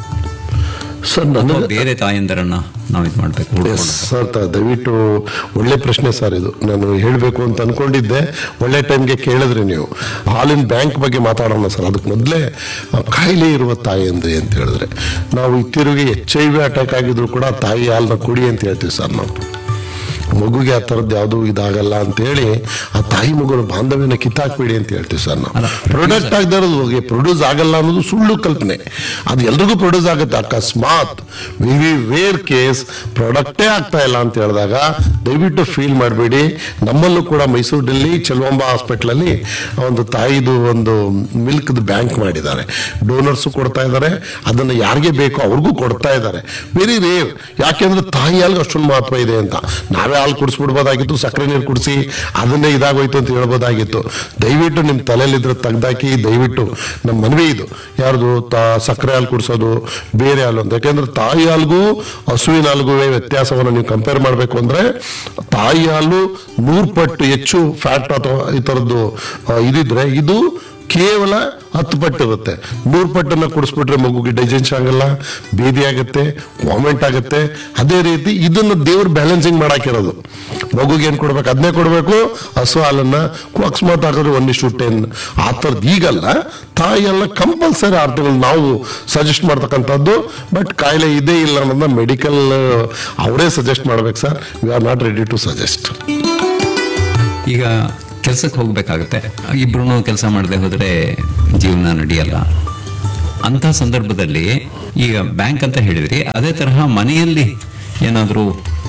ಸರ್? ಬೇರೆ ತಾಯಂದರನ್ನ ನಾವು ಇದು ಮಾಡ್ಬೇಕು ಸರ್? ದಯವಿಟ್ಟು ಒಳ್ಳೆ ಪ್ರಶ್ನೆ ಸರ್ ಇದು. ನಾನು ಹೇಳಬೇಕು ಅಂತ ಅನ್ಕೊಂಡಿದ್ದೆ, ಒಳ್ಳೆ ಟೈಮ್ಗೆ ಕೇಳಿದ್ರಿ ನೀವು. ಹಾಲಿನ ಬ್ಯಾಂಕ್ ಬಗ್ಗೆ ಮಾತಾಡೋಣ ಸರ್. ಅದಕ್ಕೆ ಮೊದಲೇ ಕಾಯಿಲೆ ಇರುವ ತಾಯಿ ಅಂದ್ರೆ ಅಂತ ಹೇಳಿದ್ರೆ, ನಾವು ಇತ್ತಿರುಗಿ HIV ಅಟ್ಯಾಕ್ ಆಗಿದ್ರು ಕೂಡ ತಾಯಿ ಹಾಲನ್ನ ಕುಡಿ ಅಂತ ಹೇಳ್ತೀವಿ ಸರ್ ನಾವು. ಮಗುಗೆ ಆ ಥರದ್ದು ಯಾವುದು ಇದಾಗಲ್ಲ ಅಂತ ಹೇಳಿ ಆ ತಾಯಿ ಮಗುನ ಬಾಂಧವ್ಯನ ಕಿತ್ತಾಕ್ಬೇಡಿ ಅಂತ ಹೇಳ್ತೀವಿ ಸರ್ ನಾವು. ಪ್ರೊಡಕ್ಟ್ ಆಗದೆ ಇರೋದು ಪ್ರೊಡ್ಯೂಸ್ ಆಗಲ್ಲ ಅನ್ನೋದು ಸುಳ್ಳು ಕಲ್ಪನೆ. ಅದು ಎಲ್ರಿಗೂ ಪ್ರೊಡ್ಯೂಸ್ ಆಗುತ್ತೆ. ಅಕಸ್ಮಾತ್ ವೆರಿ ರೇರ್ ಕೇಸ್ ಪ್ರಾಡಕ್ಟೇ ಆಗ್ತಾ ಇಲ್ಲ ಅಂತ ಹೇಳಿದಾಗ ದಯವಿಟ್ಟು ಫೀಲ್ ಮಾಡಬೇಡಿ. ನಮ್ಮಲ್ಲೂ ಕೂಡ ಮೈಸೂರಿನಲ್ಲಿ ಚೆಲುವಾಂಬ ಹಾಸ್ಪಿಟ್ಲಲ್ಲಿ ಒಂದು ತಾಯಿದು ಒಂದು ಮಿಲ್ಕ್ ಬ್ಯಾಂಕ್ ಮಾಡಿದ್ದಾರೆ. ಡೋನರ್ಸು ಕೊಡ್ತಾ ಇದ್ದಾರೆ, ಅದನ್ನು ಯಾರಿಗೆ ಬೇಕೋ ಅವ್ರಿಗೂ ಕೊಡ್ತಾ ಇದ್ದಾರೆ. Very rare. ಯಾಕೆಂದ್ರೆ ತಾಯಿ ಹಾಲ್ಗೆ ಅಷ್ಟೊಂದು ಮಹತ್ವ ಇದೆ ಅಂತ. ನಾವೇ ಹಾಲು ಕುಡಿಸ್ಬಿಡ್ಬೋದಾಗಿತ್ತು, ಸಕ್ಕರೆ ನೀರು ಕುಡಿಸಿ ಅದನ್ನೇ ಇದಾಗೋಯ್ತು ಅಂತ ಹೇಳ್ಬೋದಾಗಿತ್ತು. ದಯವಿಟ್ಟು ನಿಮ್ಮ ತಲೆಯಲ್ಲಿದ್ರೆ ತೆಗ್ದಾಕಿ. ದಯವಿಟ್ಟು ನಮ್ಮ ಮನವಿ ಇದು. ಯಾರ್ದು ಸಕ್ಕರೆ ಹಾಲು ಕುಡಿಸೋದು, ಬೇರೆ ಹಾಲು ಅಂತ. ಯಾಕೆಂದ್ರೆ ತಾಯಿ ಹಾಲ್ಗೂ ಹಸುವಿನ ಹಾಲ್ಗೂ ವ್ಯತ್ಯಾಸವನ್ನು ನೀವು ಕಂಪೇರ್ ಮಾಡಬೇಕು ಅಂದ್ರೆ, ತಾಯಿ ಹಾಲು 100 ಪಟ್ಟು ಹೆಚ್ಚು ಫ್ಯಾಟ್ ಅಥವಾ ಈ ಥರದ್ದು ಇದಿದ್ರೆ ಇದು ಕೇವಲ 10 ಪಟ್ಟು ಇರುತ್ತೆ. 100 ಪಟ್ಟನ್ನ ಕುಡಿಸ್ಬಿಟ್ರೆ ಮಗುಗೆ ಡೈಜೆಷನ್ ಆಗಲ್ಲ, ಬೇದಿ ಆಗುತ್ತೆ, ವಾಮಿಟ್ ಆಗುತ್ತೆ. ಅದೇ ರೀತಿ ಇದನ್ನ ದೇವ್ರು ಬ್ಯಾಲೆನ್ಸಿಂಗ್ ಮಾಡಾಕಿರೋದು. ಮಗುಗೆ ಏನ್ ಕೊಡ್ಬೇಕು ಅದನ್ನೇ ಕೊಡ್ಬೇಕು. ಹಸು ಹಾಲನ್ನ ಅಕಸ್ಮಾತ್ ಹಾಕಿದ್ರೆ 1:10 ಆ ಥರದ್ದು ಈಗಲ್ಲ. ತಾಯಿಯೆಲ್ಲ ಕಂಪಲ್ಸರಿ 6 ತಿಂಗಳು ನಾವು ಸಜೆಸ್ಟ್ ಮಾಡ್ತಕ್ಕಂಥದ್ದು. ಬಟ್ ಕಾಯಿಲೆ ಇದೇ ಇಲ್ಲ ಅನ್ನೋದನ್ನ ಮೆಡಿಕಲ್ ಅವರೇ ಸಜೆಸ್ಟ್ ಮಾಡ್ಬೇಕು sir. We are not ready to suggest. ಈಗ ಕೆಲ್ಸಕ್ಕೆ ಹೋಗ್ಬೇಕಾಗತ್ತೆ, ಇಬ್ರು ಕೆಲಸ ಮಾಡದೆ ಹೋದ್ರೆ ಜೀವನ ನಡೆಯಲ್ಲ. ಅಂತ ಸಂದರ್ಭದಲ್ಲಿ ಈಗ ಬ್ಯಾಂಕ್ ಅಂತ ಹೇಳಿದ್ರಿ, ಅದೇ ತರಹ ಮನೆಯಲ್ಲಿ ಏನಾದರೂ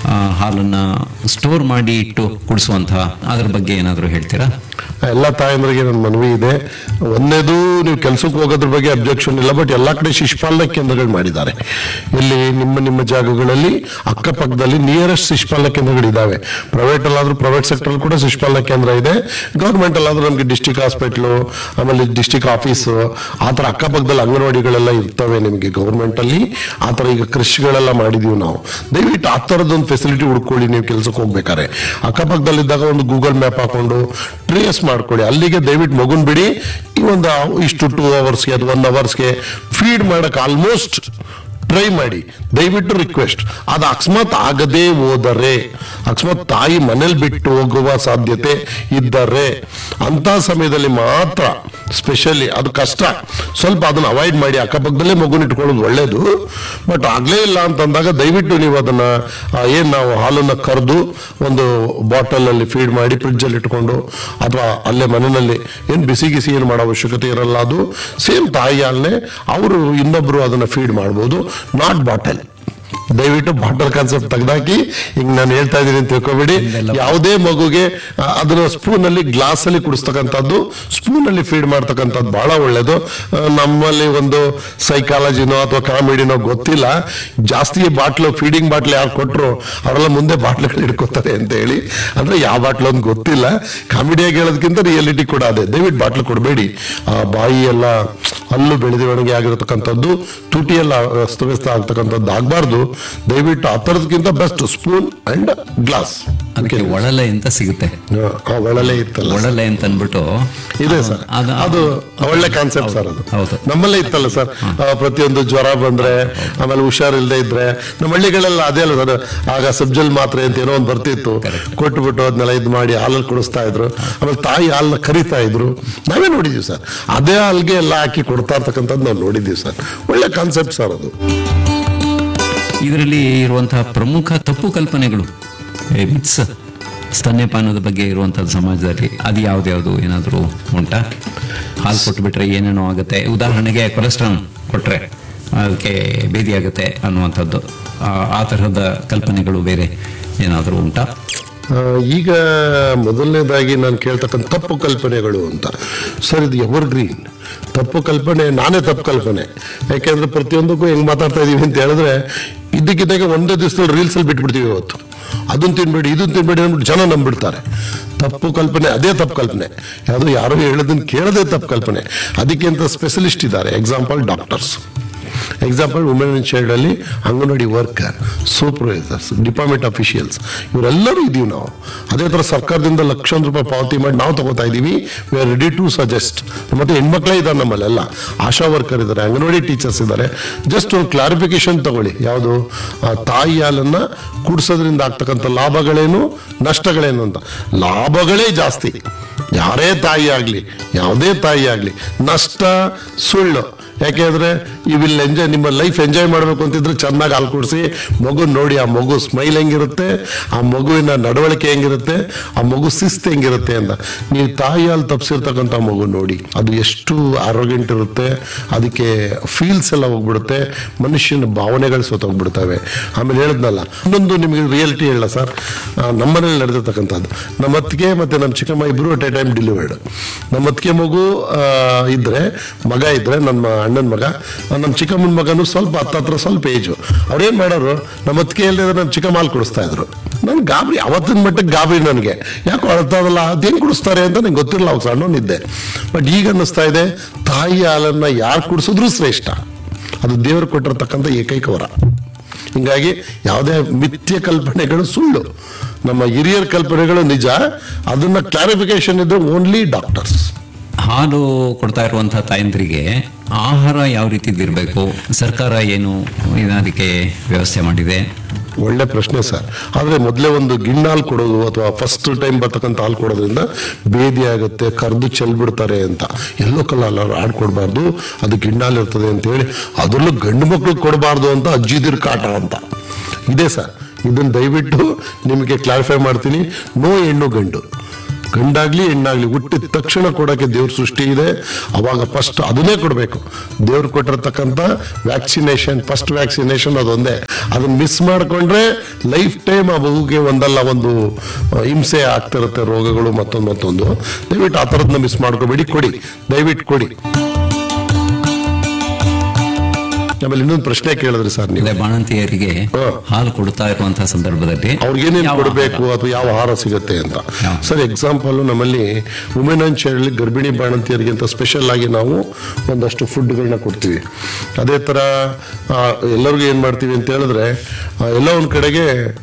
ಹಾಲನ್ನ ಸ್ಟೋರ್ ಮಾಡಿ ಇಟ್ಟು ಕುಡಿಸುವಂತಹ ಅದ್ರ ಬಗ್ಗೆ ಏನಾದರೂ ಹೇಳ್ತೀರಾ? ಎಲ್ಲ ತಾಯಂದ್ರಿಗೆ ನನ್ನ ಮನವಿ ಇದೆ. ಒಂದೇದು, ನೀವು ಕೆಲ್ಸಕ್ಕೆ ಹೋಗೋದ್ರ ಬಗ್ಗೆ ಅಬ್ಜೆಕ್ಷನ್ ಇಲ್ಲ, ಬಟ್ ಎಲ್ಲಾ ಕಡೆ ಶಿಶುಪಾಲನಾ ಕೇಂದ್ರಗಳು ಮಾಡಿದ್ದಾರೆ. ಇಲ್ಲಿ ನಿಮ್ಮ ಜಾಗಗಳಲ್ಲಿ ಅಕ್ಕಪಕ್ಕದಲ್ಲಿ ನಿಯರೆಸ್ಟ್ ಶಿಶುಪಾಲನಾ ಕೇಂದ್ರಗಳಿದ್ದಾವೆ. ಪ್ರೈವೇಟ್ ಅಲ್ಲಾದ್ರೂ ಪ್ರೈವೇಟ್ ಸೆಕ್ಟರ್ ಕೂಡ ಶಿಶುಪಾಲನಾ ಕೇಂದ್ರ ಇದೆ. ಗೌರ್ಮೆಂಟ್ ಅಲ್ಲಾದ್ರೂ ನಮ್ಗೆ ಡಿಸ್ಟಿಕ್ ಹಾಸ್ಪಿಟ್ಲು, ಆಮೇಲೆ ಡಿಸ್ಟಿಕ್ ಆಫೀಸು, ಆತರ ಅಕ್ಕಪಕ್ಕದಲ್ಲಿ ಅಂಗನವಾಡಿಗಳೆಲ್ಲ ಇರ್ತವೆ ನಿಮಗೆ ಗೌರ್ಮೆಂಟ್ ಅಲ್ಲಿ. ಆತರ ಈಗ ಕೃಷಿಗಳೆಲ್ಲ ಮಾಡಿದೀವಿ ನಾವು. ದಯವಿಟ್ಟು ಆ ತರದೊಂದು ಫೆಸಿಲಿಟಿ ಹುಡ್ಕೊಳ್ಳಿ ನೀವು ಕೆಲ್ಸಕ್ಕೆ ಹೋಗ್ಬೇಕಾರೆ. ಅಕ್ಕಪಕ್ಕದಲ್ಲಿದ್ದಾಗ ಒಂದು ಗೂಗಲ್ ಮ್ಯಾಪ್ ಹಾಕೊಂಡು ಟ್ರೇಸ್ ಮಾಡ್ಕೊಳ್ಳಿ. ಅಲ್ಲಿಗೆ ದಯವಿಟ್ಟು ಮಗುನ್ ಬಿಡಿ. ಈ ಒಂದು ಇಷ್ಟು 2 ಅವರ್ಸ್ಗೆ ಅಥವಾ 1 ಅವರ್ಸ್ಗೆ ಫೀಡ್ ಮಾಡಕ್ ಆಲ್ಮೋಸ್ಟ್ ಟ್ರೈ ಮಾಡಿ. ದಯವಿಟ್ಟು ರಿಕ್ವೆಸ್ಟ್. ಅದು ಅಕಸ್ಮಾತ್ ಆಗದೆ ಹೋದರೆ, ಅಕಸ್ಮಾತ್ ತಾಯಿ ಮನೇಲಿ ಬಿಟ್ಟು ಹೋಗುವ ಸಾಧ್ಯತೆ ಇದ್ದರೆ ಅಂತ ಸಮಯದಲ್ಲಿ ಮಾತ್ರ ಸ್ಪೆಷಲಿ ಅದು ಕಷ್ಟ, ಸ್ವಲ್ಪ ಅದನ್ನ ಅವಾಯ್ಡ್ ಮಾಡಿ. ಅಕ್ಕಪಕ್ಕದಲ್ಲೇ ಮಗುನ ಇಟ್ಕೊಳ್ಳೋದು ಒಳ್ಳೇದು. ಬಟ್ ಆಗ್ಲೇ ಇಲ್ಲ ಅಂತಂದಾಗ ದಯವಿಟ್ಟು ನೀವು ಅದನ್ನ ಏನ್ ನಾವು ಹಾಲನ್ನ ಕರೆದು ಒಂದು ಬಾಟಲ್ ಅಲ್ಲಿ ಫೀಡ್ ಮಾಡಿ ಫ್ರಿಡ್ಜ್ ಅಲ್ಲಿ ಇಟ್ಕೊಂಡು, ಅಥವಾ ಅಲ್ಲೇ ಮನೆಯಲ್ಲಿ ಏನ್ ಬಿಸಿ ಗಿಸಿ ಏನು ಮಾಡೋ ಅವಶ್ಯಕತೆ ಇರಲ್ಲ. ಅದು ಸೇಮ್ ತಾಯಿ ಹಾಲನ್ನೇ ಅವರು ಇನ್ನೊಬ್ರು ಅದನ್ನ ಫೀಡ್ ಮಾಡ್ಬೋದು, ನಾಟ್ ಬಾಟಲ್. ದಯವಿಟ್ಟು ಬಾಟಲ್ ಕಾನ್ಸೆಪ್ಟ್ ತೆಗೆದಾಕಿ. ಈಗ ನಾನು ಹೇಳ್ತಾ ಇದ್ದೀನಿ ಅಂತ ತಿಳ್ಕೊಬೇಡಿ. ಯಾವುದೇ ಮಗುಗೆ ಅದನ್ನ ಸ್ಪೂನ್ ಅಲ್ಲಿ ಗ್ಲಾಸ್ ಅಲ್ಲಿ ಕುಡಿಸ್ತಕ್ಕಂಥದ್ದು, ಸ್ಪೂನ್ ಅಲ್ಲಿ ಫೀಡ್ ಮಾಡ್ತಕ್ಕಂಥದ್ದು ಬಹಳ ಒಳ್ಳೇದು. ನಮ್ಮಲ್ಲಿ ಒಂದು ಸೈಕಾಲಜಿನೋ ಅಥವಾ ಕಾಮಿಡಿನೋ ಗೊತ್ತಿಲ್ಲ, ಜಾಸ್ತಿ ಬಾಟ್ಲು ಫೀಡಿಂಗ್ ಬಾಟ್ಲ್ ಯಾರು ಕೊಟ್ಟರು ಅವರೆಲ್ಲ ಮುಂದೆ ಬಾಟ್ಲುಗಳು ಹಿಡ್ಕೋತಾರೆ ಅಂತ ಹೇಳಿ. ಅಂದ್ರೆ ಯಾವ ಬಾಟ್ಲು ಅಂತ ಗೊತ್ತಿಲ್ಲ. ಕಾಮಿಡಿಯಾಗಿ ಹೇಳೋದಕ್ಕಿಂತ ರಿಯಾಲಿಟಿ ಕೂಡ ಅದೇ. ದಯವಿಟ್ಟು ಬಾಟ್ಲು ಕೊಡಬೇಡಿ. ಬಾಯಿ ಎಲ್ಲ ಹಲ್ಲು ಬೆಳೆದವಣಿಗೆ ಆಗಿರತಕ್ಕಂಥದ್ದು, ತುಟಿ ಎಲ್ಲ ಅಸ್ತವ್ಯಸ್ತ ಆಗ್ತಕ್ಕಂಥದ್ದು ಆಗ್ಬಾರ್ದು. ದಯವಿಟ್ಟು ಆ ಥರದಕ್ಕಿಂತ ಬೆಸ್ಟ್ ಸ್ಪೂನ್ ಅಂಡ್ ಗ್ಲಾಸ್. ಅದಕ್ಕೆ ಒಳಲೆ ಅಂತ ಸಿಗುತ್ತೆ. ಒಳಲೆ ಇತ್ತಲ್ಲ, ಒಳಲೆ ಅಂತ ಅನ್ಬಿಟ್ಟು ಇದೆ ಸರ್. ಅದು ಒಳ್ಳೆ ಕಾನ್ಸೆಪ್ಟ್ ಸರ್. ಅದು ನಮ್ಮಲ್ಲೇ ಇತ್ತಲ್ಲ ಸರ್. ಪ್ರತಿಯೊಂದು ಜ್ವರ ಬಂದ್ರೆ, ಆಮೇಲೆ ಹುಷಾರಿಲ್ಲದೆ ಇದ್ರೆ ನಮ್ಮ ಹಳ್ಳಿಗಳೆಲ್ಲ ಅದೇ ಅಲ್ಲ ಸರ್. ಆಗ ಸಬ್ಜಲ್ ಮಾತ್ರೆ ಅಂತ ಏನೋ ಒಂದು ಬರ್ತಿತ್ತು, ಕೊಟ್ಬಿಟ್ಟು ಅದನ್ನೆಲ್ಲ ಇದು ಮಾಡಿ ಹಾಲಲ್ಲಿ ಕುಡಿಸ್ತಾ ಇದ್ರು. ಆಮೇಲೆ ತಾಯಿ ಹಾಲನ್ನ ಕರಿತಾ ಇದ್ರು. ನಾವೇ ನೋಡಿದೀವಿ ಸರ್. ಅದೇ ಹಾಲ್ಗೆ ಎಲ್ಲ ಹಾಕಿ ಕೊಡ್ತಾ ಇರ್ತಕ್ಕಂಥದ್ದು ನಾವು ನೋಡಿದೀವಿ ಸರ್. ಒಳ್ಳೆ ಕಾನ್ಸೆಪ್ಟ್ ಸರ್ ಅದು. ಇದರಲ್ಲಿ ಇರುವಂತಹ ಪ್ರಮುಖ ತಪ್ಪು ಕಲ್ಪನೆಗಳು, ಮಿತ್ಸ್, ಸ್ತನ್ಯಪಾನದ ಬಗ್ಗೆ ಇರುವಂತದ್ದು ಸಮಾಜದಲ್ಲಿ ಅದು ಯಾವ್ದು ಏನಾದರೂ ಉಂಟಾ? ಹಾಲು ಕೊಟ್ಬಿಟ್ರೆ ಏನೇನೋ ಆಗುತ್ತೆ, ಉದಾಹರಣೆಗೆ ಕೊಲೆಸ್ಟ್ರಾಲ್ ಕೊಟ್ರೆ ಅದಕ್ಕೆ ಭೇದಿ ಆಗುತ್ತೆ ಅನ್ನುವಂಥದ್ದು, ಆ ತರಹದ ಕಲ್ಪನೆಗಳು ಬೇರೆ ಏನಾದರೂ ಉಂಟಾ? ಈಗ ಮೊದಲನೇದಾಗಿ ನಾನು ಕೇಳ್ತಕ್ಕಂಥ ತಪ್ಪು ಕಲ್ಪನೆಗಳು ಅಂತ ಸರ್, ಇದು ಎವರ್ಗ್ರೀನ್ ತಪ್ಪು ಕಲ್ಪನೆ. ನಾನೇ ತಪ್ಪು ಕಲ್ಪನೆ. ಯಾಕೆಂದ್ರೆ ಪ್ರತಿಯೊಂದಕ್ಕೂ ಹೆಂಗ್ ಮಾತಾಡ್ತಾ ಇದೀವಿ ಅಂತ ಹೇಳಿದ್ರೆ, ಇದ್ದಕ್ಕಿದ್ದಾಗ ಒಂದೇ ದಿವಸದಲ್ಲಿ ರೀಲ್ಸ್ ಅಲ್ಲಿ ಬಿಟ್ಬಿಡ್ತೀವಿ. ಇವತ್ತು ಅದನ್ನ ತಿನ್ಬೇಡಿ ಇದನ್ನ ತಿನ್ಬೇಡಿ ಅಂದ್ಬಿಟ್ಟು ಜನ ನಂಬಿಡ್ತಾರೆ. ತಪ್ಪು ಕಲ್ಪನೆ, ಅದೇ ತಪ್ಪು ಕಲ್ಪನೆ. ಯಾರೋ ಹೇಳೋದನ್ನ ಕೇಳೋದೇ ತಪ್ಪು ಕಲ್ಪನೆ. ಅದಕ್ಕೆ ಅಂತ ಸ್ಪೆಷಲಿಸ್ಟ್ ಇದ್ದಾರೆ. Example doctors, example women and child ಅಲ್ಲಿ anganwadi worker, supervisors, department officials, ಇವರೆಲ್ಲರೂ ಇದೀವಿ ನಾವು. ಅದೇ ತರ ಸರ್ಕಾರದಿಂದ ಲಕ್ಷಾಂತರ ರೂಪಾಯಿ ಪಾವತಿ ಮಾಡಿ ನಾವು ತಗೋತಾ ಇದೀವಿ. We are ready to suggest. ಮತ್ತೆ ಹೆಣ್ಮಕ್ಳೇ ಇದ್ದಾರೆ ನಮ್ಮಲ್ಲೆಲ್ಲ, ಆಶಾ ವರ್ಕರ್ ಇದ್ದಾರೆ, ಅಂಗನವಾಡಿ ಟೀಚರ್ಸ್ ಇದ್ದಾರೆ. ಜಸ್ಟ್ ಒಂದು ಕ್ಲಾರಿಫಿಕೇಶನ್ ತಗೊಳ್ಳಿ. ಯಾವುದು ತಾಯಿ ಹಾಲನ್ನ ಕುಡಿಸೋದ್ರಿಂದ ಆಗ್ತಕ್ಕಂಥ ಲಾಭಗಳೇನು, ನಷ್ಟಗಳೇನು ಅಂತ. ಲಾಭಗಳೇ ಜಾಸ್ತಿ. ಯಾರೇ ತಾಯಿ ಆಗ್ಲಿ, ಯಾವುದೇ ತಾಯಿ ಆಗ್ಲಿ, ನಷ್ಟ ಸುಳ್ಳು. ಯಾಕೆಂದ್ರೆ ಈ ವಿಲ್ ಎಂಜಾಯ್, ನಿಮ್ಮ ಲೈಫ್ ಎಂಜಾಯ್ ಮಾಡಬೇಕು ಅಂತಿದ್ರೆ ಚೆನ್ನಾಗಿ ಹಾಲು ಕುಡಿಸಿ ಮಗು ನೋಡಿ. ಆ ಮಗು ಸ್ಮೈಲ್ ಹೆಂಗಿರುತ್ತೆ, ಆ ಮಗುವಿನ ನಡವಳಿಕೆ ಹೆಂಗಿರುತ್ತೆ, ಆ ಮಗು ಶಿಸ್ತು ಹೆಂಗಿರುತ್ತೆ ಅಂತ. ನೀವು ತಾಯಿ ಹಾಲು ತಪ್ಪಿಸಿರ್ತಕ್ಕಂಥ ಮಗು ನೋಡಿ, ಅದು ಎಷ್ಟು ಆರೋಗ್ಯಂಟ್ ಇರುತ್ತೆ. ಅದಕ್ಕೆ ಫೀಲ್ಸ್ ಎಲ್ಲ ಹೋಗ್ಬಿಡುತ್ತೆ, ಮನುಷ್ಯನ ಭಾವನೆಗಳು ಸೋತೋಗ್ಬಿಡ್ತವೆ. ಆಮೇಲೆ ಹೇಳಿದ್ನಲ್ಲ, ಇನ್ನೊಂದು ನಿಮಗೆ ರಿಯಾಲಿಟಿ ಹೇಳ ಸರ್. ನಮ್ಮನೇಲಿ ನಡೆದಿರ್ತಕ್ಕಂಥದ್ದು, ನಮ್ಮ ಅತ್ತಿಗೆ ಮತ್ತೆ ನಮ್ಮ ಚಿಕ್ಕಮ್ಮ ಇಬ್ರು ಅಟ್ ಎ ಟೈಮ್ ಡೆಲಿವರ್ಡ್. ನಮ್ಮ ಅತ್ತಿಗೆ ಮಗು ಇದ್ರೆ, ಮಗ ಇದ್ರೆ, ನಮ್ಮ ಅಣ್ಣನ ಮಗ, ನಮ್ಮ ಚಿಕ್ಕಮ್ಮನ ಮಗನು ಸ್ವಲ್ಪ ಹತ್ರ ಸ್ವಲ್ಪ ಏಜು. ಅವ್ರೇನ್ ಮಾಡೋರು, ನಮ್ಮ ಅತ್ತಿಗೆ ಇಲ್ಲದೆ ನಮ್ಮ ಚಿಕ್ಕಮ್ಮ ಹಾಲು ಕುಡಿಸ್ತಾ ಇದ್ರು. ನನ್ ಗಾಬರಿ, ಅವತ್ತಿನ ಮಟ್ಟಕ್ಕೆ ಗಾಬರಿ ನನಗೆ. ಯಾಕೋ ಅಳ್ತಾದಲ್ಲ, ಅದೇನ್ ಕುಡಿಸ್ತಾರೆ ಅಂತ ನಂಗೆ ಗೊತ್ತಿರಲ್ಲ, ಅವಾಗ ಸಣ್ಣನಿದ್ದೆ. ಬಟ್ ಈಗ ಅನ್ನಿಸ್ತಾ ಇದೆ, ತಾಯಿ ಹಾಲನ್ನ ಯಾರು ಕುಡಿಸಿದ್ರು ಶ್ರೇಷ್ಠ. ಅದು ದೇವರು ಕೊಟ್ಟಿರ್ತಕ್ಕಂಥ ಏಕೈಕ ವರ. ಹಿಂಗಾಗಿ ಯಾವುದೇ ಮಿಥ್ಯ ಕಲ್ಪನೆಗಳು ಸುಳ್ಳು, ನಮ್ಮ ಹಿರಿಯರ ಕಲ್ಪನೆಗಳು ನಿಜ. ಅದನ್ನ ಕ್ಲಾರಿಫಿಕೇಶನ್ ಇದ್ರೆ ಓನ್ಲಿ ಡಾಕ್ಟರ್ಸ್. ಹಾಲು ಕೊಡ್ತಾ ಇರುವಂತಹ ತಾಯಂದ್ರಿಗೆ ಆಹಾರ ಯಾವ ರೀತಿ ಇರಬೇಕು, ಸರ್ಕಾರ ಏನು ಅದಕ್ಕೆ ವ್ಯವಸ್ಥೆ ಮಾಡಿದೆ? ಒಳ್ಳೆ ಪ್ರಶ್ನೆ ಸರ್. ಆದ್ರೆ ಮೊದಲೇ ಒಂದು ಗಿಣ್ಣಾಲ್ ಕೊಡೋದು ಅಥವಾ ಫಸ್ಟ್ ಟೈಮ್ ಬರ್ತಕ್ಕಂಥ ಹಾಲು ಕೊಡೋದ್ರಿಂದ ಭೇದಿ ಆಗುತ್ತೆ, ಕರ್ದು ಚೆಲ್ಬಿಡ್ತಾರೆ ಅಂತ. ಎಲ್ಲೋ ಕಲ್ಲ ಹಾಲು ಕೊಡಬಾರ್ದು, ಅದು ಗಿಣ್ಣಾಲ್ ಇರ್ತದೆ ಅಂತ ಹೇಳಿ ಅದರಲ್ಲೂ ಗಂಡು ಮಕ್ಳು ಕೊಡಬಾರ್ದು ಅಂತ ಅಜ್ಜಿದಿರ್ ಕಾಟ ಅಂತ ಇದೆ ಸರ್. ಇದನ್ನ ದಯವಿಟ್ಟು ನಿಮಗೆ ಕ್ಲಾರಿಫೈ ಮಾಡ್ತೀನಿ. ನೋ ಹೆಣ್ಣು ಗಂಡು, ಗಂಡಾಗ್ಲಿ ಹೆಣ್ಣಾಗ್ಲಿ ಹುಟ್ಟಿದ ತಕ್ಷಣ ಕೊಡೋಕೆ ದೇವ್ರ ಸೃಷ್ಟಿ ಇದೆ. ಅವಾಗ ಫಸ್ಟ್ ಅದನ್ನೇ ಕೊಡಬೇಕು. ದೇವ್ರು ಕೊಟ್ಟಿರ್ತಕ್ಕಂಥ ವ್ಯಾಕ್ಸಿನೇಷನ್, ಫಸ್ಟ್ ವ್ಯಾಕ್ಸಿನೇಷನ್ ಅದೊಂದೇ. ಅದನ್ನ ಮಿಸ್ ಮಾಡ್ಕೊಂಡ್ರೆ ಲೈಫ್ ಟೈಮ್ ಆ ಮಗುಗೆ ಒಂದಲ್ಲ ಒಂದು ಹಿಂಸೆ ಆಗ್ತಿರುತ್ತೆ, ರೋಗಗಳು ಮತ್ತೊಂದು. ದಯವಿಟ್ಟು ಆ ಥರದನ್ನ ಮಿಸ್ ಮಾಡ್ಕೋಬೇಡಿ, ಕೊಡಿ, ದಯವಿಟ್ಟು ಕೊಡಿ. ಆಮೇಲೆ ಇನ್ನೊಂದು ಪ್ರಶ್ನೆ ಕೇಳಿದ್ರಿ ಸರ್ ನೀವು, ಬಾಣಂತಿಯರಿಗೆ ಹಾಲು ಕೊಡ್ತಾ ಇರುವಂತಹ ಸಂದರ್ಭದಲ್ಲಿ ಅವ್ರಿಗೆ ಏನೇನು ಕೊಡಬೇಕು ಅಥವಾ ಯಾವ ಆಹಾರ ಸಿಗುತ್ತೆ ಅಂತ. ಸರ್ ಎಕ್ಸಾಂಪಲ್, ನಮ್ಮಲ್ಲಿ ವುಮೆನ್ ಅಂಡ್ ಚೈಲ್ಡ್ ಗರ್ಭಿಣಿ ಬಾಣಂತಿಯರಿಗೆ ಅಂತ ಸ್ಪೆಷಲ್ ಆಗಿ ನಾವು ಒಂದಷ್ಟು ಫುಡ್ಗಳನ್ನ ಕೊಡ್ತೀವಿ. ಅದೇ ತರ ಎಲ್ಲರಿಗೂ ಏನ್ ಮಾಡ್ತೀವಿ ಅಂತ ಹೇಳಿದ್ರೆ, ಎಲ್ಲ ಒಂದ್ ಕಡೆಗೆ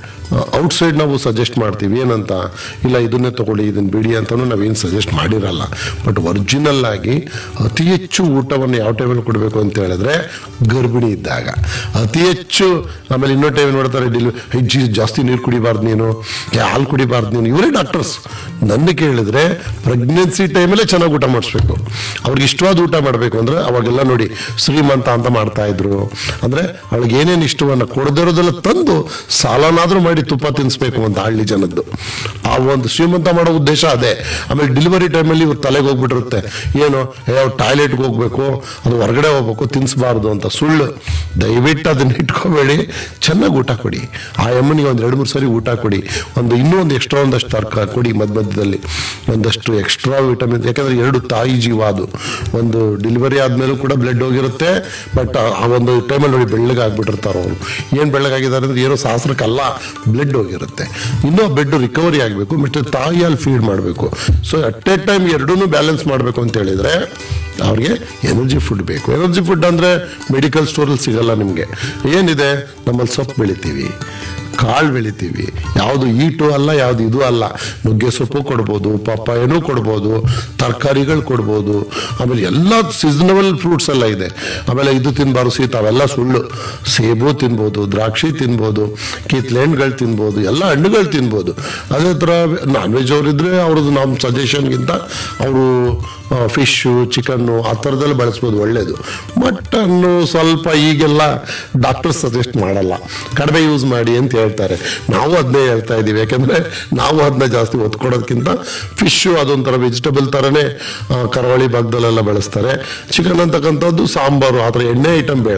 ಔಟ್ಸೈಡ್ ನಾವು ಸಜೆಸ್ಟ್ ಮಾಡ್ತೀವಿ. ಏನಂತ, ಇಲ್ಲ ಇದನ್ನೇ ತಗೊಳ್ಳಿ, ಇದನ್ನ ಬಿಡಿ ಅಂತಾನು ನಾವೇನು ಸಜೆಸ್ಟ್ ಮಾಡಿರಲ್ಲ. ಬಟ್ ಒರಿಜಿನಲ್ ಆಗಿ ಅತಿ ಹೆಚ್ಚು ಊಟವನ್ನು ಯಾವ ಟೈಮಲ್ಲಿ ಕೊಡಬೇಕು ಅಂತ ಹೇಳಿದ್ರೆ ಗರ್ಭಿಣಿ ಇದ್ದಾಗ ಅತಿ ಹೆಚ್ಚು. ಆಮೇಲೆ ಇನ್ನೊ ಟೈಮ್ ನೋಡ್ತಾರೆ, ಜಾಸ್ತಿ ನೀರು ಕುಡಿಬಾರ್ದು ನೀನು, ಹಾಲು ಕುಡಿಬಾರ್ದು ನೀನು. ಇವರೇ ಡಾಕ್ಟರ್ಸ್ ನನ್ನ ಕೇಳಿದ್ರೆ ಪ್ರೆಗ್ನೆನ್ಸಿ ಟೈಮಲ್ಲೇ ಚೆನ್ನಾಗಿ ಊಟ ಮಾಡಿಸ್ಬೇಕು. ಅವ್ರಿಗೆ ಇಷ್ಟವಾದ ಊಟ ಮಾಡಬೇಕು ಅಂದ್ರೆ ಅವಾಗೆಲ್ಲ ನೋಡಿ ಶ್ರೀಮಂತ ಅಂತ ಮಾಡ್ತಾ ಇದ್ರು. ಅಂದ್ರೆ ಅವಳಿಗೆ ಏನೇನು ಇಷ್ಟವನ್ನ ಕೊಡದಿರೋದೆಲ್ಲ ತಂದು ಸಾಲನಾದ್ರೂ ಮಾಡಿ ತುಪ್ಪ ತಿನ್ನಿಸ್ಬೇಕು ಅಂತ ಹಳ್ಳಿ ಜನದ್ದು. ಆ ಒಂದು ಶ್ರೀಮಂತ ಮಾಡೋ ಉದ್ದೇಶ ಅದೇ. ಆಮೇಲೆ ಡೆಲಿವರಿ ಟೈಮಲ್ಲಿ ಇವ್ರು ತಲೆಗೆ ಹೋಗ್ಬಿಟ್ಟಿರುತ್ತೆ, ಏನು ಟಾಯ್ಲೆಟ್ಗೆ ಹೋಗ್ಬೇಕು, ಅದು ಹೊರಗಡೆ ಹೋಗ್ಬೇಕು, ತಿನ್ನಿಸಬಾರ್ದು ಅಂತ ಸುಳ್ಳು. ದಯವಿಟ್ಟು ಅದನ್ನ ಇಟ್ಕೋಬೇಡಿ, ಚೆನ್ನಾಗಿ ಊಟ ಕೊಡಿ. ಆ ಅಮ್ಮನಿಗೆ ಒಂದು 2-3 ಸರಿ ಊಟ ಕೊಡಿ. ಇನ್ನೂ ಒಂದು ಎಕ್ಸ್ಟ್ರಾ ಒಂದಷ್ಟು ತರಕಾರಿ ಕೊಡಿ, ಮಧ್ಯದಲ್ಲಿ ಒಂದಷ್ಟು ಎಕ್ಸ್ಟ್ರಾ ವಿಟಮಿನ್. ಯಾಕಂದ್ರೆ 2 ತಾಯಿ ಜೀವ ಅದು. ಒಂದು ಡೆಲಿವರಿ ಆದ್ಮೇಲೂ ಕೂಡ ಬ್ಲಡ್ ಹೋಗಿರುತ್ತೆ, ಬಟ್ ಆ ಒಂದು ಟೈಮಲ್ಲಿ ನೋಡಿ ಬೆಳ್ಳಗಾಗ್ಬಿಟ್ಟಿರ್ತಾರೆ ಅವರು. ಏನು ಬೆಳ್ಳಗಾಗಿದ್ದಾರೆ ಅಂದ್ರೆ ಏನೋ ಶಾಸ್ತ್ರಕ್ಕಲ್ಲ, ಬ್ಲಡ್ ಹೋಗಿರುತ್ತೆ. ಇನ್ನೂ ಬ್ಲಡ್ ರಿಕವರಿ ಆಗಬೇಕು, ಮತ್ತೆ ತಾಯಿಯಲ್ಲಿ ಫೀಡ್ ಮಾಡಬೇಕು. ಸೊ ಅಟ್ ಎ ಟೈಮ್ ಎರಡೂ ಬ್ಯಾಲೆನ್ಸ್ ಮಾಡಬೇಕು ಅಂತ ಹೇಳಿದ್ರೆ ಅವ್ರಿಗೆ ಎನರ್ಜಿ ಫುಡ್ ಬೇಕು. ಎನರ್ಜಿ ಫುಡ್ ಅಂದ್ರೆ ಮೆಡಿಕಲ್ ಸ್ಟೋರಲ್ಲಿ ಸಿಗಲ್ಲ ನಿಮಗೆ. ಏನಿದೆ, ನಮ್ಮಲ್ಲಿ ಸೊಪ್ಪು ಬೆಳಿತೀವಿ, ಕಾಳು ಬೆಳಿತೀವಿ, ಯಾವುದು ಈಟು ಅಲ್ಲ, ಯಾವುದು ಇದು ಅಲ್ಲ. ನುಗ್ಗೆ ಸೊಪ್ಪು ಕೊಡ್ಬೋದು, ಪಪ್ಪಾಯನೂ ಕೊಡ್ಬೋದು, ತರಕಾರಿಗಳು ಕೊಡ್ಬೋದು. ಆಮೇಲೆ ಎಲ್ಲ ಸೀಸನಬಲ್ ಫ್ರೂಟ್ಸ್ ಎಲ್ಲ ಇದೆ. ಆಮೇಲೆ ಇದು ತಿನ್ಬಾರ್ದು ಸೀತ, ಅವೆಲ್ಲ ಸುಳ್ಳು. ಸೇಬು ತಿನ್ಬೋದು, ದ್ರಾಕ್ಷಿ ತಿನ್ಬೋದು, ಕಿತ್ಲೆಹಣ್ಣುಗಳು ತಿನ್ಬೋದು, ಎಲ್ಲ ಹಣ್ಣುಗಳು ತಿನ್ಬೋದು. ಅದೇ ಥರ ನಾನ್ ವೆಜ್ ಅವರಿದ್ರೆ ಅವ್ರದ್ದು ನಮ್ಮ ಸಜೆಷನ್ಗಿಂತ ಅವರು ಫಿಶ್ಶು, ಚಿಕನ್ನು ಆ ಥರದ್ದೆಲ್ಲ ಬಳಸ್ಬೋದು, ಒಳ್ಳೇದು. ಮಟನ್ನು ಸ್ವಲ್ಪ ಈಗೆಲ್ಲ ಡಾಕ್ಟರ್ ಸಜೆಸ್ಟ್ ಮಾಡಲ್ಲ, ಕಡಿಮೆ ಯೂಸ್ ಮಾಡಿ ಅಂತ ಹೇಳ್ತಾರೆ. ನಾವು ಅದನ್ನೇ ಹೇಳ್ತಾ ಇದ್ದೀವಿ. ಯಾಕಂದ್ರೆ ನಾವು ಅದನ್ನ ಜಾಸ್ತಿ ಒತ್ತು ಕೊಡೋದಕ್ಕಿಂತ ಫಿಶ್ಶು ಅದೊಂಥರ ವೆಜಿಟಬಲ್ ಥರನೇ ಕರಾವಳಿ ಭಾಗದಲ್ಲೆಲ್ಲ ಬೆಳೆಸ್ತಾರೆ. ಚಿಕನ್ ಅಂತಕ್ಕಂಥದ್ದು ಸಾಂಬಾರು, ಆ ಥರ ಎಣ್ಣೆ ಐಟಮ್ ಬೇಡ,